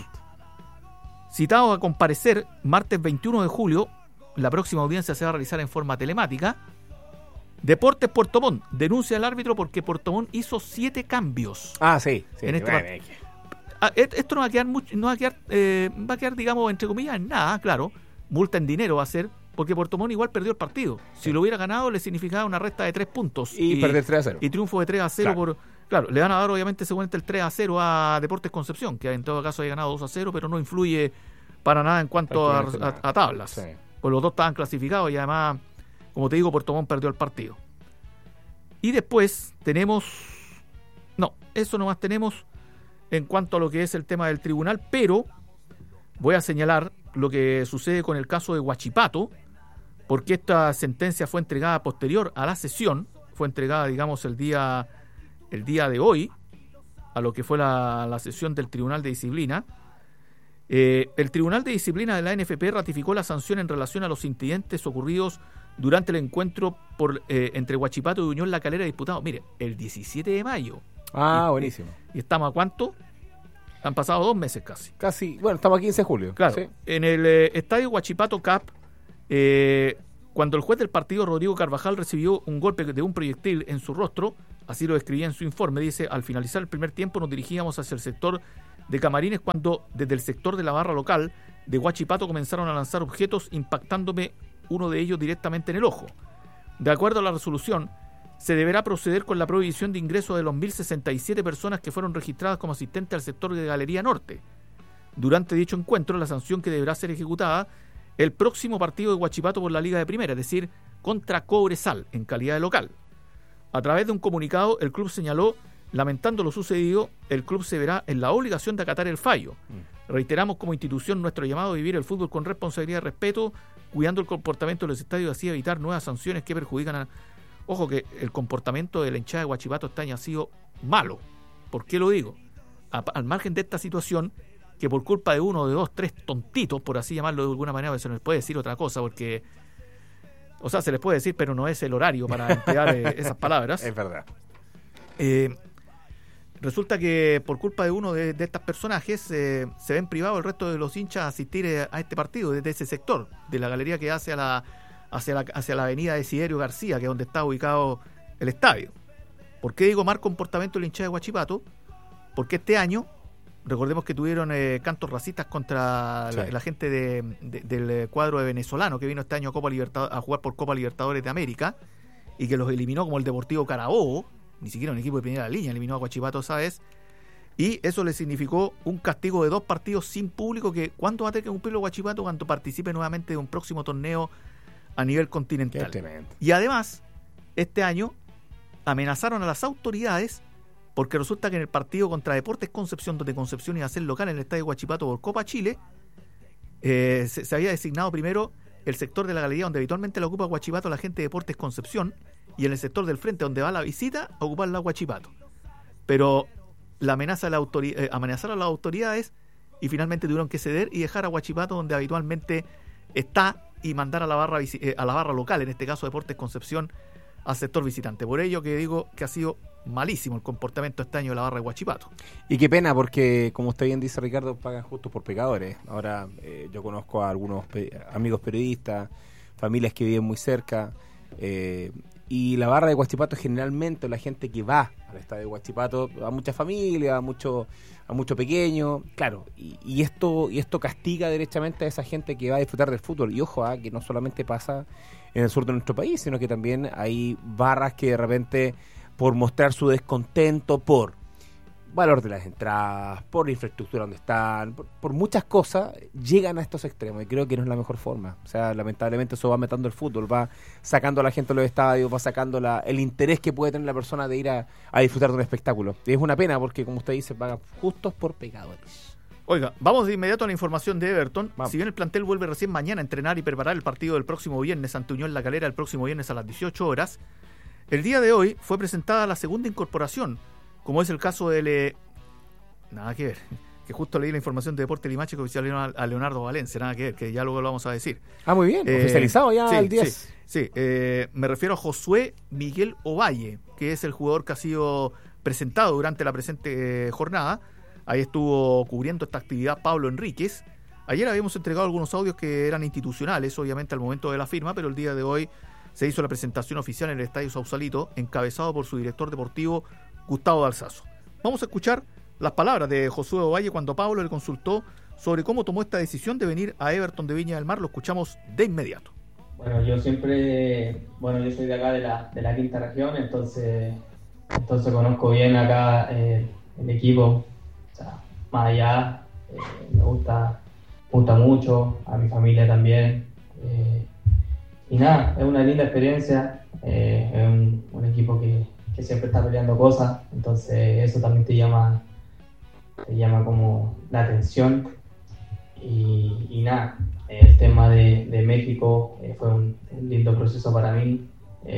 citado a comparecer, martes 21 de julio, la próxima audiencia se va a realizar en forma telemática. Deportes Puerto Montt denuncia al árbitro porque Puerto Montt hizo 7 cambios. Sí. En este esto no va a quedar mucho, va a quedar, digamos, entre comillas, en nada, claro. Multa en dinero va a ser, porque Puerto Montt igual perdió el partido. Si lo hubiera ganado, le significaba una resta de 3 puntos. Y perder 3-0. Y triunfo de 3-0 claro. Le van a dar obviamente seguramente el 3-0 a Deportes Concepción, que en todo caso había ganado 2-0, pero no influye para nada en cuanto a tablas. Sí. Pues los dos estaban clasificados y además, como te digo, Puerto Montt perdió el partido. Y después tenemos... No, eso nomás tenemos en cuanto a lo que es el tema del tribunal, pero voy a señalar lo que sucede con el caso de Huachipato, porque esta sentencia fue entregada posterior a la sesión, fue entregada, digamos, el día de hoy, a lo que fue la sesión del Tribunal de Disciplina. El Tribunal de Disciplina de la NFP ratificó la sanción en relación a los incidentes ocurridos durante el encuentro entre Huachipato y Unión La Calera disputado, mire, el 17 de mayo. Buenísimo. ¿Y estamos a cuánto? Han pasado 2 meses casi. Bueno, estamos a 15 de julio. Claro, sí. En el estadio Huachipato Cup, cuando el juez del partido, Rodrigo Carvajal, recibió un golpe de un proyectil en su rostro, así lo describía en su informe, dice: al finalizar el primer tiempo nos dirigíamos hacia el sector de camarines cuando desde el sector de la barra local de Huachipato comenzaron a lanzar objetos, impactándome uno de ellos directamente en el ojo. De acuerdo a la resolución, se deberá proceder con la prohibición de ingreso de los 1.067 personas que fueron registradas como asistentes al sector de Galería Norte. Durante dicho encuentro, la sanción que deberá ser ejecutada el próximo partido de Huachipato por la Liga de Primera, es decir, contra Cobresal, en calidad de local. A través de un comunicado, el club señaló: lamentando lo sucedido, el club se verá en la obligación de acatar el fallo. Reiteramos como institución nuestro llamado a vivir el fútbol con responsabilidad y respeto, cuidando el comportamiento de los estadios, así evitar nuevas sanciones que perjudican a... Ojo que el comportamiento de la hinchada de Huachipato este año ha sido malo. ¿Por qué lo digo? Al margen de esta situación, que por culpa de 1, de 2, 3 tontitos, por así llamarlo de alguna manera, se les puede decir otra cosa, porque... O sea, se les puede decir, pero no es el horario para emplear esas palabras. Es verdad. Resulta que por culpa de uno de estos personajes se ven privados el resto de los hinchas a asistir a este partido desde ese sector, de la galería que hace hacia la avenida Desiderio García, que es donde está ubicado el estadio. ¿Por qué digo mal comportamiento del hinchada de Huachipato? Porque este año, recordemos que tuvieron cantos racistas contra la gente del cuadro de venezolano que vino este año a jugar por Copa Libertadores de América y que los eliminó, como el Deportivo Carabobo. Ni siquiera un equipo de primera línea eliminó a Huachipato esa vez. Y eso le significó un castigo de 2 partidos sin público. Que ¿cuánto va a tener que cumplir los Huachipato cuando participe nuevamente de un próximo torneo a nivel continental? Y además, este año amenazaron a las autoridades porque resulta que en el partido contra Deportes Concepción, donde Concepción iba a ser local en el estadio Huachipato por Copa Chile, se había designado primero el sector de la galería donde habitualmente la ocupa Huachipato la gente de Deportes Concepción, y en el sector del frente donde va la visita a ocupar la Huachipato. Pero la amenaza de amenazaron a las autoridades y finalmente tuvieron que ceder y dejar a Huachipato donde habitualmente está, y mandar a la barra local, en este caso Deportes Concepción, al sector visitante. Por ello que digo que ha sido malísimo el comportamiento este año de la barra de Huachipato. Y qué pena, porque como usted bien dice, Ricardo, pagan justos por pecadores. Ahora yo conozco a algunos amigos periodistas, familias que viven muy cerca, y la barra de Huachipato generalmente, la gente que va al estadio de Huachipato, a mucha familia, a mucho pequeño, claro, y esto castiga derechamente a esa gente que va a disfrutar del fútbol. Y ojo, que no solamente pasa en el sur de nuestro país, sino que también hay barras que de repente, por mostrar su descontento por valor de las entradas, por la infraestructura donde están, por muchas cosas, llegan a estos extremos, y creo que no es la mejor forma. O sea, lamentablemente eso va matando el fútbol, va sacando a la gente de los estadios, va sacando el interés que puede tener la persona de ir a disfrutar de un espectáculo. Y es una pena porque, como usted dice, pagan justos por pecadores. Oiga, vamos de inmediato a la información de Everton. Vamos. Si bien el plantel vuelve recién mañana a entrenar y preparar el partido del próximo viernes ante Unión La Calera, el próximo viernes a las 18 horas, el día de hoy fue presentada la segunda incorporación, como es el caso de nada que ver, que justo leí la información de Deportes Limache que oficializó a Leonardo Valencia, nada que ver, que ya luego lo vamos a decir. Muy bien, oficializado ya sí, el 10. Sí, me refiero a Josué Miguel Ovalle, que es el jugador que ha sido presentado durante la presente jornada. Ahí estuvo cubriendo esta actividad Pablo Enríquez. Ayer habíamos entregado algunos audios que eran institucionales, obviamente al momento de la firma, pero el día de hoy se hizo la presentación oficial en el Estadio Sausalito, encabezado por su director deportivo, Gustavo D'Alzazo. Vamos a escuchar las palabras de Josué Ovalle cuando Pablo le consultó sobre cómo tomó esta decisión de venir a Everton de Viña del Mar. Lo escuchamos de inmediato. Bueno, yo soy de acá de la quinta región, entonces conozco bien acá el equipo. O sea, más allá, me gusta mucho, a mi familia también. Y nada, es una linda experiencia, es un equipo que siempre está peleando cosas, entonces eso también te llama como la atención. Y nada, el tema de México fue un lindo proceso para mí.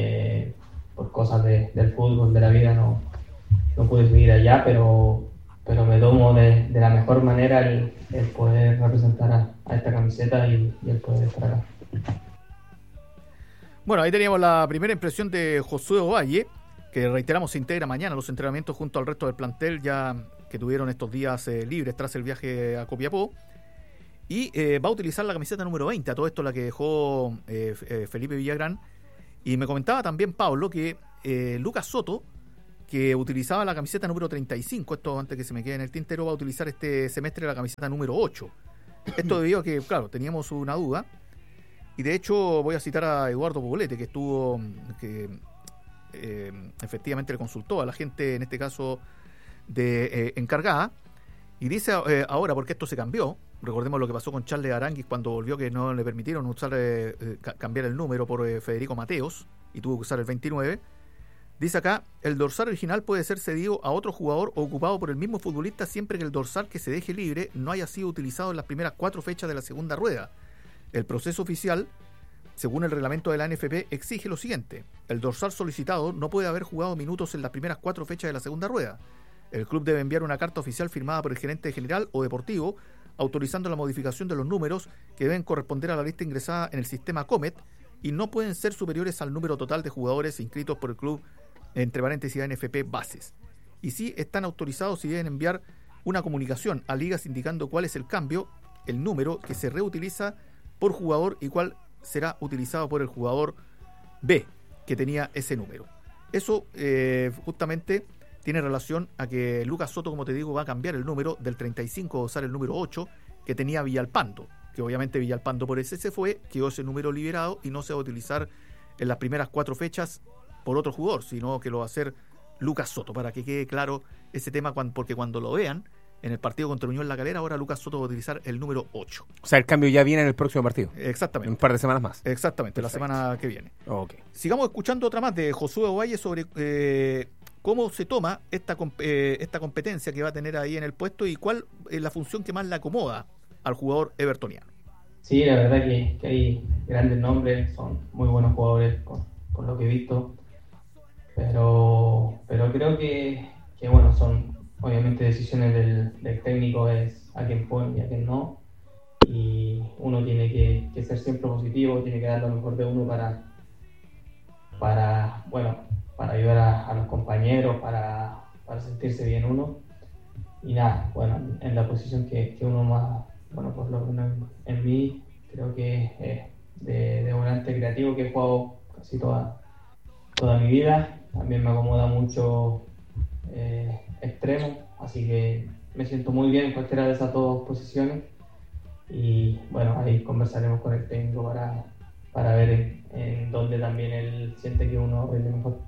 Por cosas del fútbol, de la vida, no pude seguir allá, pero me tomo de la mejor manera el poder representar a esta camiseta y el poder estar acá. Bueno, ahí teníamos la primera impresión de Josué Ovalle, que reiteramos se integra mañana a los entrenamientos junto al resto del plantel ya que tuvieron estos días libres tras el viaje a Copiapó, y va a utilizar la camiseta número 20, a todo esto la que dejó Felipe Villagrán. Y me comentaba también Pablo que Lucas Soto, que utilizaba la camiseta número 35, esto antes que se me quede en el tintero, va a utilizar este semestre la camiseta número 8. Esto debido a que, claro, teníamos una duda. Y de hecho voy a citar a Eduardo Poblete, que efectivamente le consultó a la gente, en este caso de encargada, y dice ahora, porque esto se cambió. Recordemos lo que pasó con Charles Aranguis cuando volvió, que no le permitieron usar cambiar el número por Federico Mateos y tuvo que usar el 29. Dice acá, el dorsal original puede ser cedido a otro jugador o ocupado por el mismo futbolista siempre que el dorsal que se deje libre no haya sido utilizado en las primeras 4 fechas de la segunda rueda. El proceso oficial, según el reglamento de la NFP, exige lo siguiente: el dorsal solicitado no puede haber jugado minutos en las primeras 4 fechas de la segunda rueda. El club debe enviar una carta oficial firmada por el gerente general o deportivo autorizando la modificación de los números que deben corresponder a la lista ingresada en el sistema Comet y no pueden ser superiores al número total de jugadores inscritos por el club, entre paréntesis NFP bases. Y si están autorizados y deben enviar una comunicación a ligas indicando cuál es el cambio, el número que se reutiliza por jugador y cuál será utilizado por el jugador B, que tenía ese número. Eso justamente tiene relación a que Lucas Soto, como te digo, va a cambiar el número del 35 a usar el número 8 que tenía Villalpando, que obviamente Villalpando por ese se fue, quedó ese número liberado y no se va a utilizar en las primeras 4 fechas por otro jugador, sino que lo va a hacer Lucas Soto, para que quede claro ese tema, porque cuando lo vean en el partido contra Unión La Calera. Ahora Lucas Soto va a utilizar el número 8. O sea, el cambio ya viene en el próximo partido. Exactamente. En un par de semanas más. Exactamente, Perfecto. la semana que viene. Okay. Sigamos escuchando otra más de Josué Ovalle sobre cómo se toma esta competencia que va a tener ahí en el puesto y cuál es la función que más le acomoda al jugador evertoniano. Sí, la verdad que hay grandes nombres, son muy buenos jugadores con lo que he visto, pero creo que bueno, son obviamente decisiones del técnico, es a quién pone y a quién no, y uno tiene que ser siempre positivo, tiene que dar lo mejor de uno para ayudar a los compañeros, para sentirse bien uno, y nada, bueno, en la posición que uno más, bueno, por lo menos en mí, creo que de volante creativo, que he jugado casi toda mi vida. También me acomoda mucho extremo, así que me siento muy bien en cualquiera de esas dos posiciones. Y bueno, ahí conversaremos con el técnico para ver en dónde también él siente que uno es mejor.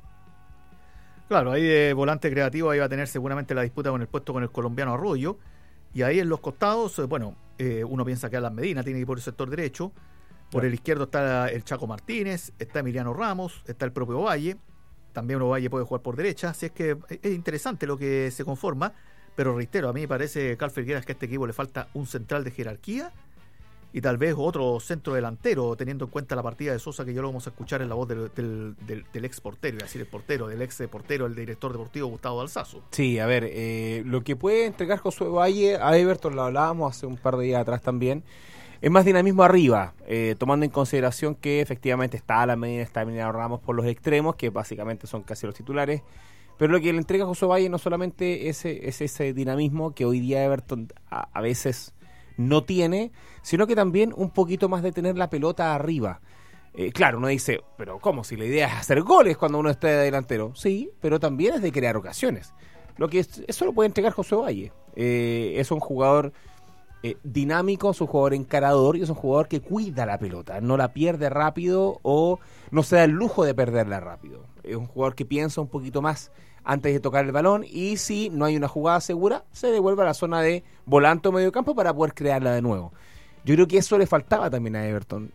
Claro, ahí de volante creativo ahí va a tener seguramente la disputa con el puesto con el colombiano Arroyo. Y ahí en los costados, uno piensa que Alan Medina tiene que ir por el sector derecho. Por el izquierdo está el Chaco Martínez, está Emiliano Ramos, está el propio Ovalle. También Ovalle puede jugar por derecha. Así es que es interesante lo que se conforma. Pero reitero, a mí me parece, Carl Felgueras, que a este equipo le falta un central de jerarquía y tal vez otro centro delantero, teniendo en cuenta la partida de Sosa, que ya lo vamos a escuchar en la voz del ex portero, iba a decir el portero, del ex portero, el director deportivo Gustavo Dalsazo. Sí, a ver, lo que puede entregar Josué Valle a Everton, lo hablábamos hace un par de días atrás también, es más dinamismo arriba, tomando en consideración que efectivamente está Alan Medina, está Emiliano Ramos por los extremos, que básicamente son casi los titulares, pero lo que le entrega a Josué Valle no solamente es ese dinamismo que hoy día Everton a veces no tiene, sino que también un poquito más de tener la pelota arriba. Claro, uno dice, pero ¿cómo? Si la idea es hacer goles cuando uno está de delantero. Sí, pero también es de crear ocasiones. Eso lo puede entregar Josué Valle. Es un jugador dinámico, es un jugador encarador y es un jugador que cuida la pelota, no la pierde rápido o no se da el lujo de perderla rápido. Es un jugador que piensa un poquito más antes de tocar el balón y si no hay una jugada segura, se devuelve a la zona de volante o medio campo para poder crearla de nuevo. Yo creo que eso le faltaba también a Everton.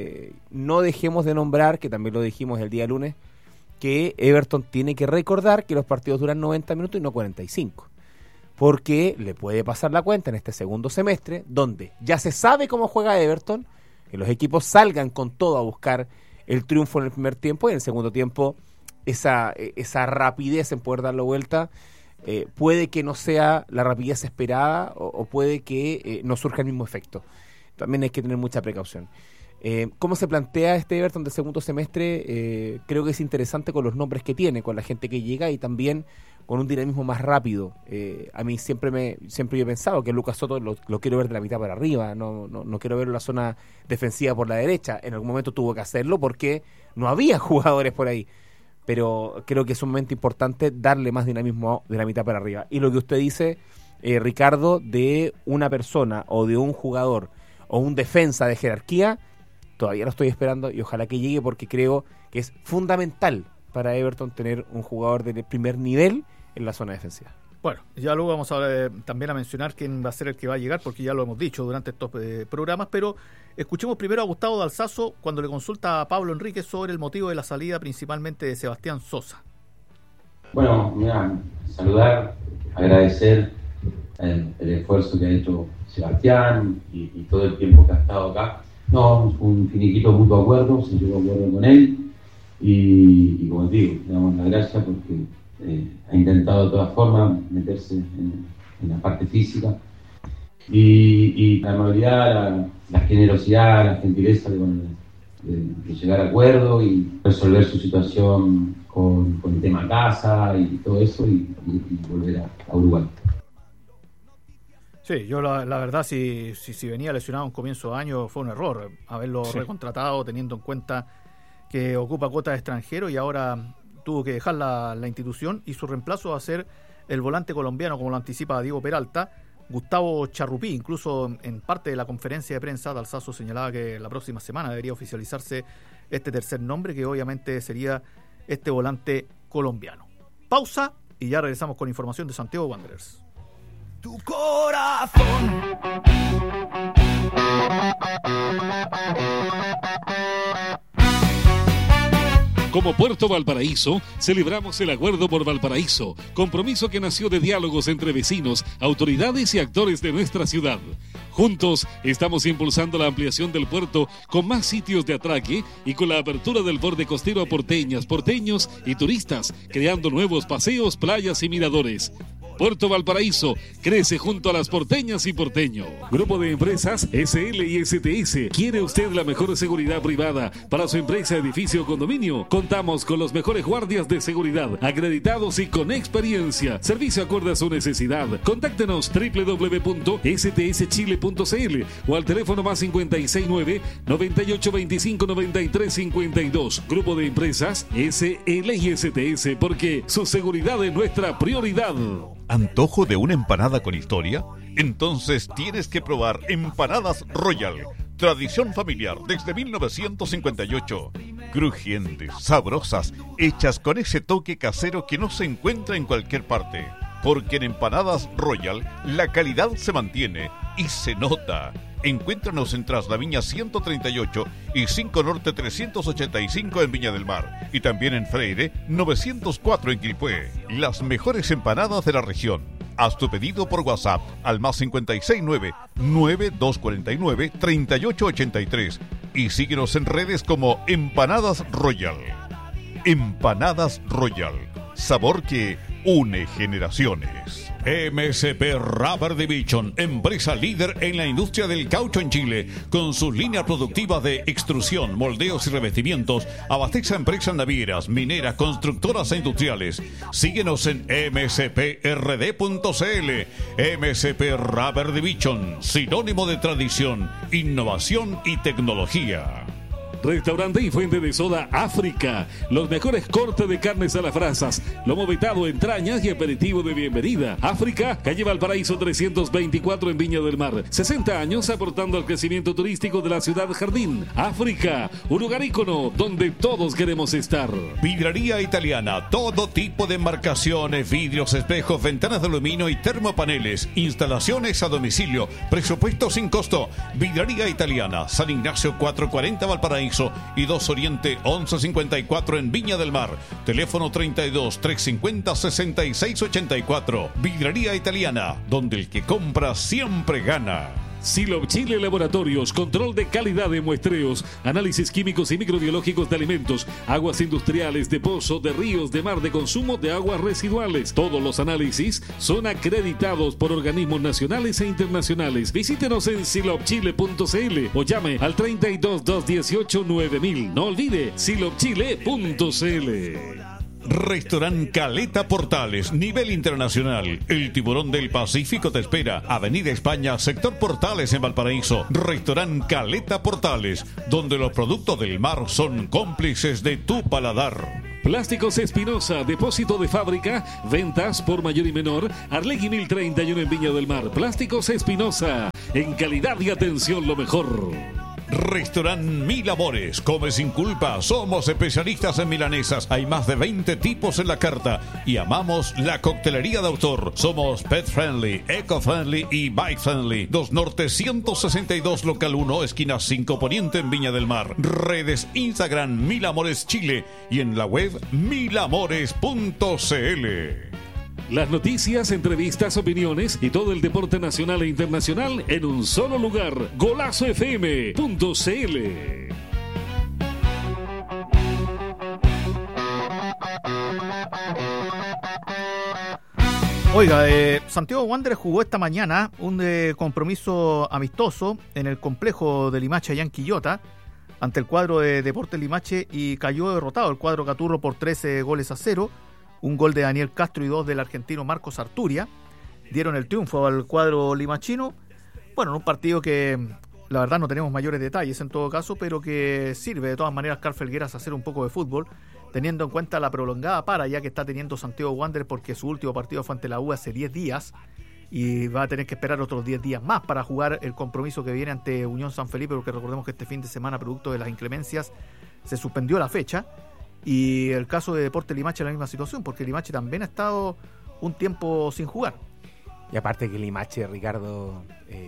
No dejemos de nombrar, que también lo dijimos el día lunes, que Everton tiene que recordar que los partidos duran 90 minutos y no 45. Porque le puede pasar la cuenta en este segundo semestre, donde ya se sabe cómo juega Everton, que los equipos salgan con todo a buscar el triunfo en el primer tiempo y en el segundo tiempo esa rapidez en poder darlo vuelta puede que no sea la rapidez esperada o puede que no surja el mismo efecto. También hay que tener mucha precaución. ¿Cómo se plantea este Everton de segundo semestre? Creo que es interesante con los nombres que tiene, con la gente que llega y también con un dinamismo más rápido. A mí siempre yo he pensado que Lucas Soto lo quiero ver de la mitad para arriba, no quiero verlo en la zona defensiva por la derecha. En algún momento tuvo que hacerlo porque no había jugadores por ahí. Pero creo que es un momento importante darle más dinamismo de la mitad para arriba. Y lo que usted dice, Ricardo, de una persona o de un jugador o un defensa de jerarquía, todavía lo estoy esperando y ojalá que llegue porque creo que es fundamental para Everton tener un jugador de primer nivel en la zona defensiva. Bueno, ya luego vamos a también a mencionar quién va a ser el que va a llegar, porque ya lo hemos dicho durante estos programas, pero escuchemos primero a Gustavo Dalsazo cuando le consulta a Pablo Enríquez sobre el motivo de la salida principalmente de Sebastián Sosa. Bueno, mira, saludar, agradecer el esfuerzo que ha hecho Sebastián y todo el tiempo que ha estado acá. No, un finiquito mutuo acuerdo, se llegó a acuerdo con él y como digo, le damos las gracias porque ha intentado de todas formas meterse en la parte física y la amabilidad, la generosidad, la gentileza de llegar a acuerdo y resolver su situación con el tema casa y todo eso y volver a Uruguay. Sí, yo la verdad, si venía lesionado en comienzo de año, fue un error haberlo recontratado teniendo en cuenta que ocupa cuota de extranjero y ahora tuvo que dejar la institución y su reemplazo va a ser el volante colombiano, como lo anticipa Diego Peralta, Gustavo Charrupí. Incluso en parte de la conferencia de prensa, Dalsazo señalaba que la próxima semana debería oficializarse este tercer nombre, que obviamente sería este volante colombiano. Pausa y ya regresamos con información de Santiago Wanderers. tu corazón. Como Puerto Valparaíso, celebramos el Acuerdo por Valparaíso, compromiso que nació de diálogos entre vecinos, autoridades y actores de nuestra ciudad. Juntos estamos impulsando la ampliación del puerto con más sitios de atraque y con la apertura del borde costero a porteñas, porteños y turistas, creando nuevos paseos, playas y miradores. Puerto Valparaíso crece junto a las porteñas y porteños. Grupo de empresas SL y STS. ¿Quiere usted la mejor seguridad privada para su empresa, edificio o condominio? Contamos con los mejores guardias de seguridad, acreditados y con experiencia. Servicio acorde a su necesidad. Contáctenos www.stschile.cl o al teléfono más 569 9825 9352. Grupo de empresas SL y STS, porque su seguridad es nuestra prioridad. ¿Antojo de una empanada con historia? Entonces tienes que probar Empanadas Royal. Tradición familiar desde 1958. Crujientes, sabrosas, hechas con ese toque casero que no se encuentra en cualquier parte. Porque en Empanadas Royal la calidad se mantiene y se nota. Encuéntranos en Traslaviña 138 y 5 Norte 385 en Viña del Mar. Y también en Freire 904 en Quilpué. Las mejores empanadas de la región. Haz tu pedido por WhatsApp al más 569-9249-3883. Y síguenos en redes como Empanadas Royal. Empanadas Royal. Sabor que une generaciones. MSP Rubber Division, empresa líder en la industria del caucho en Chile, con sus líneas productivas de extrusión, moldeos y revestimientos, abastece a empresas navieras, mineras, constructoras e industriales. Síguenos en msprd.cl. MSP Rubber Division, sinónimo de tradición, innovación y tecnología. Restaurante y fuente de soda África. Los mejores cortes de carnes a las brasas, lomo vetado, entrañas y aperitivo de bienvenida. África, calle Valparaíso 324 en Viña del Mar. 60 años aportando al crecimiento turístico de la ciudad jardín. África, un lugar ícono donde todos queremos estar. Vidraría Italiana, todo tipo de embarcaciones, vidrios, espejos, ventanas de aluminio y termopaneles. Instalaciones a domicilio, presupuesto sin costo. Vidraría Italiana, San Ignacio 440 Valparaíso y 2 Oriente 1154 en Viña del Mar. Teléfono 32 350 6684. Vidraría Italiana, donde el que compra siempre gana. Silop Chile Laboratorios, control de calidad de muestreos, análisis químicos y microbiológicos de alimentos, aguas industriales, de pozo, de ríos, de mar, de consumo de aguas residuales. Todos los análisis son acreditados por organismos nacionales e internacionales. Visítenos en silopchile.cl o llame al 32 218 9000. No olvide silopchile.cl. Restaurant Caleta Portales, nivel internacional. El tiburón del Pacífico te espera. Avenida España, sector Portales en Valparaíso. Restaurant Caleta Portales, donde los productos del mar son cómplices de tu paladar. Plásticos Espinosa, depósito de fábrica, ventas por mayor y menor. Arlegui 1031 en Viña del Mar. Plásticos Espinosa, en calidad y atención lo mejor. Restaurant Mil Amores, come sin culpa, somos especialistas en milanesas, hay más de 20 tipos en la carta y amamos la coctelería de autor. Somos pet friendly, eco friendly y bike friendly. 2 Norte 162 local 1, esquina 5 Poniente en Viña del Mar. Redes Instagram Mil Amores Chile y en la web milamores.cl. Las noticias, entrevistas, opiniones y todo el deporte nacional e internacional en un solo lugar. GolazoFM.cl. Oiga, Santiago Wanderers jugó esta mañana un compromiso amistoso en el complejo de Limache allá en Quillota ante el cuadro de Deportes Limache y cayó derrotado el cuadro caturro por 13-0. Un gol de Daniel Castro y 2 del argentino Marcos Arturia dieron el triunfo al cuadro limachino. Bueno, en un partido que la verdad no tenemos mayores detalles en todo caso, pero que sirve de todas maneras Carl Felgueras a hacer un poco de fútbol, teniendo en cuenta la prolongada para ya que está teniendo Santiago Wanderers, porque su último partido fue ante la U hace 10 días y va a tener que esperar otros 10 días más para jugar el compromiso que viene ante Unión San Felipe, porque recordemos que este fin de semana, producto de las inclemencias, se suspendió la fecha. Y el caso de Deportes Limache es la misma situación, porque Limache también ha estado un tiempo sin jugar. Y aparte que Limache, Ricardo,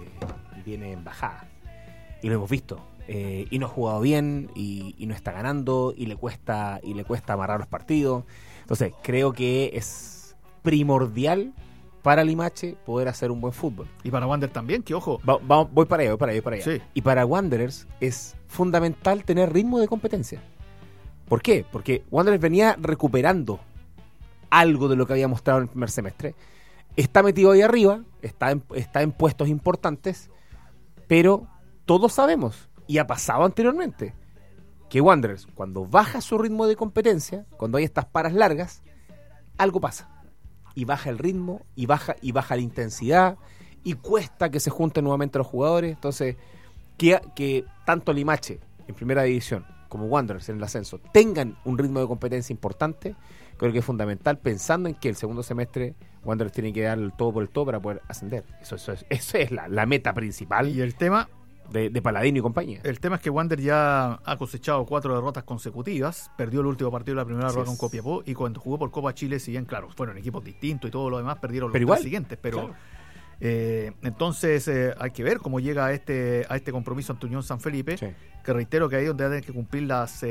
viene en bajada. Y lo hemos visto. Y no ha jugado bien, y no está ganando, y le cuesta amarrar los partidos. Entonces, creo que es primordial para Limache poder hacer un buen fútbol. Y para Wander también, que ojo. Voy para allá. Sí. Y para Wanderers es fundamental tener ritmo de competencia. ¿Por qué? Porque Wanderers venía recuperando algo de lo que había mostrado en el primer semestre. Está metido ahí arriba, está en puestos importantes, pero todos sabemos, y ha pasado anteriormente, que Wanderers, cuando baja su ritmo de competencia, cuando hay estas paras largas, algo pasa. Y baja el ritmo, y baja la intensidad, y cuesta que se junten nuevamente los jugadores. Entonces, que tanto Limache en primera división como Wanderers en el ascenso tengan un ritmo de competencia importante, creo que es fundamental, pensando en que el segundo semestre Wanderers tiene que dar el todo por el todo para poder ascender. Eso es la meta principal. Y el tema de Paladino y compañía. El tema es que Wander ya ha cosechado 4 derrotas consecutivas, perdió el último partido de la primera ronda con Copiapó, y cuando jugó por Copa Chile, si bien claro, fueron equipos distintos y todo lo demás, perdieron los 3 siguientes, pero claro. Entonces hay que ver cómo llega a este compromiso ante Unión San Felipe, que reitero que ahí es donde va a tener que cumplir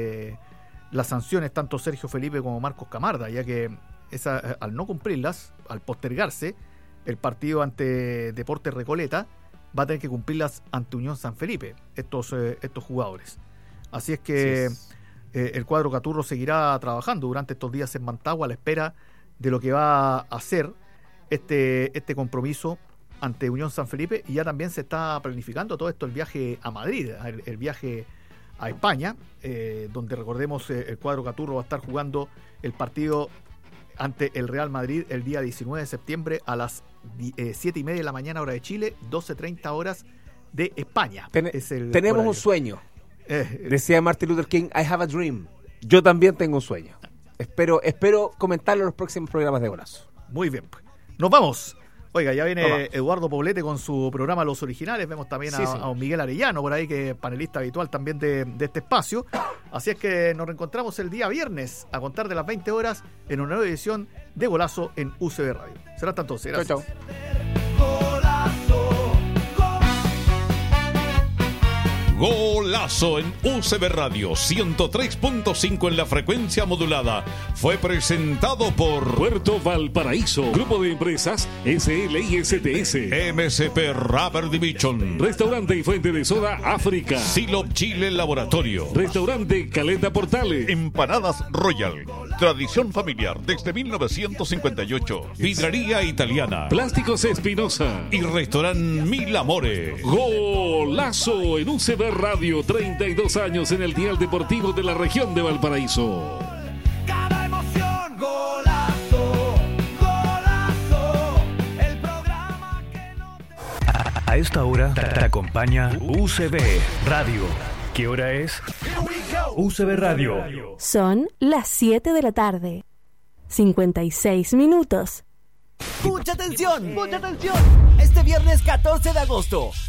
las sanciones tanto Sergio Felipe como Marcos Camarda, ya que al no cumplirlas, al postergarse el partido ante Deportes Recoleta, va a tener que cumplirlas ante Unión San Felipe, estos jugadores. Así es que el cuadro Caturro seguirá trabajando durante estos días en Mantagua a la espera de lo que va a hacer este compromiso ante Unión San Felipe, y ya también se está planificando todo esto, el viaje a Madrid, el viaje a España, donde recordemos el cuadro Caturro va a estar jugando el partido ante el Real Madrid el día 19 de septiembre a las 7:30 de la mañana hora de Chile, 12:30 horas de España. Tenemos un sueño. Decía Martin Luther King, I have a dream. Yo también tengo un sueño. Espero comentarlo en los próximos programas de Golazo. Muy bien, pues. Nos vamos. Oiga, ya viene Eduardo Poblete con su programa Los Originales. Vemos también a Miguel Arellano por ahí, que es panelista habitual también de este espacio. Así es que nos reencontramos el día viernes a contar de las 20 horas en una nueva edición de Golazo en UCB Radio. Será hasta entonces. Gracias. Chau. Golazo en UCB Radio 103.5 en la frecuencia modulada. Fue presentado por Puerto Valparaíso, Grupo de Empresas SLISTS, MSP Rubber Division, Restaurante y Fuente de Soda África, Silop Chile Laboratorio, Restaurante Caleta Portales, Empanadas Royal, tradición familiar desde 1958, Vidrería Italiana, Plásticos Espinosa y Restaurante Mil Amores. Golazo en UCB Radio, 32 años en el dial deportivo de la región de Valparaíso. Cada emoción, golazo, golazo, el programa que no... A esta hora te acompaña UCB Radio. ¿Qué hora es? UCB Radio. Son las 7 de la tarde. 56 minutos. ¡Mucha atención! ¡Mucha atención! Este viernes 14 de agosto,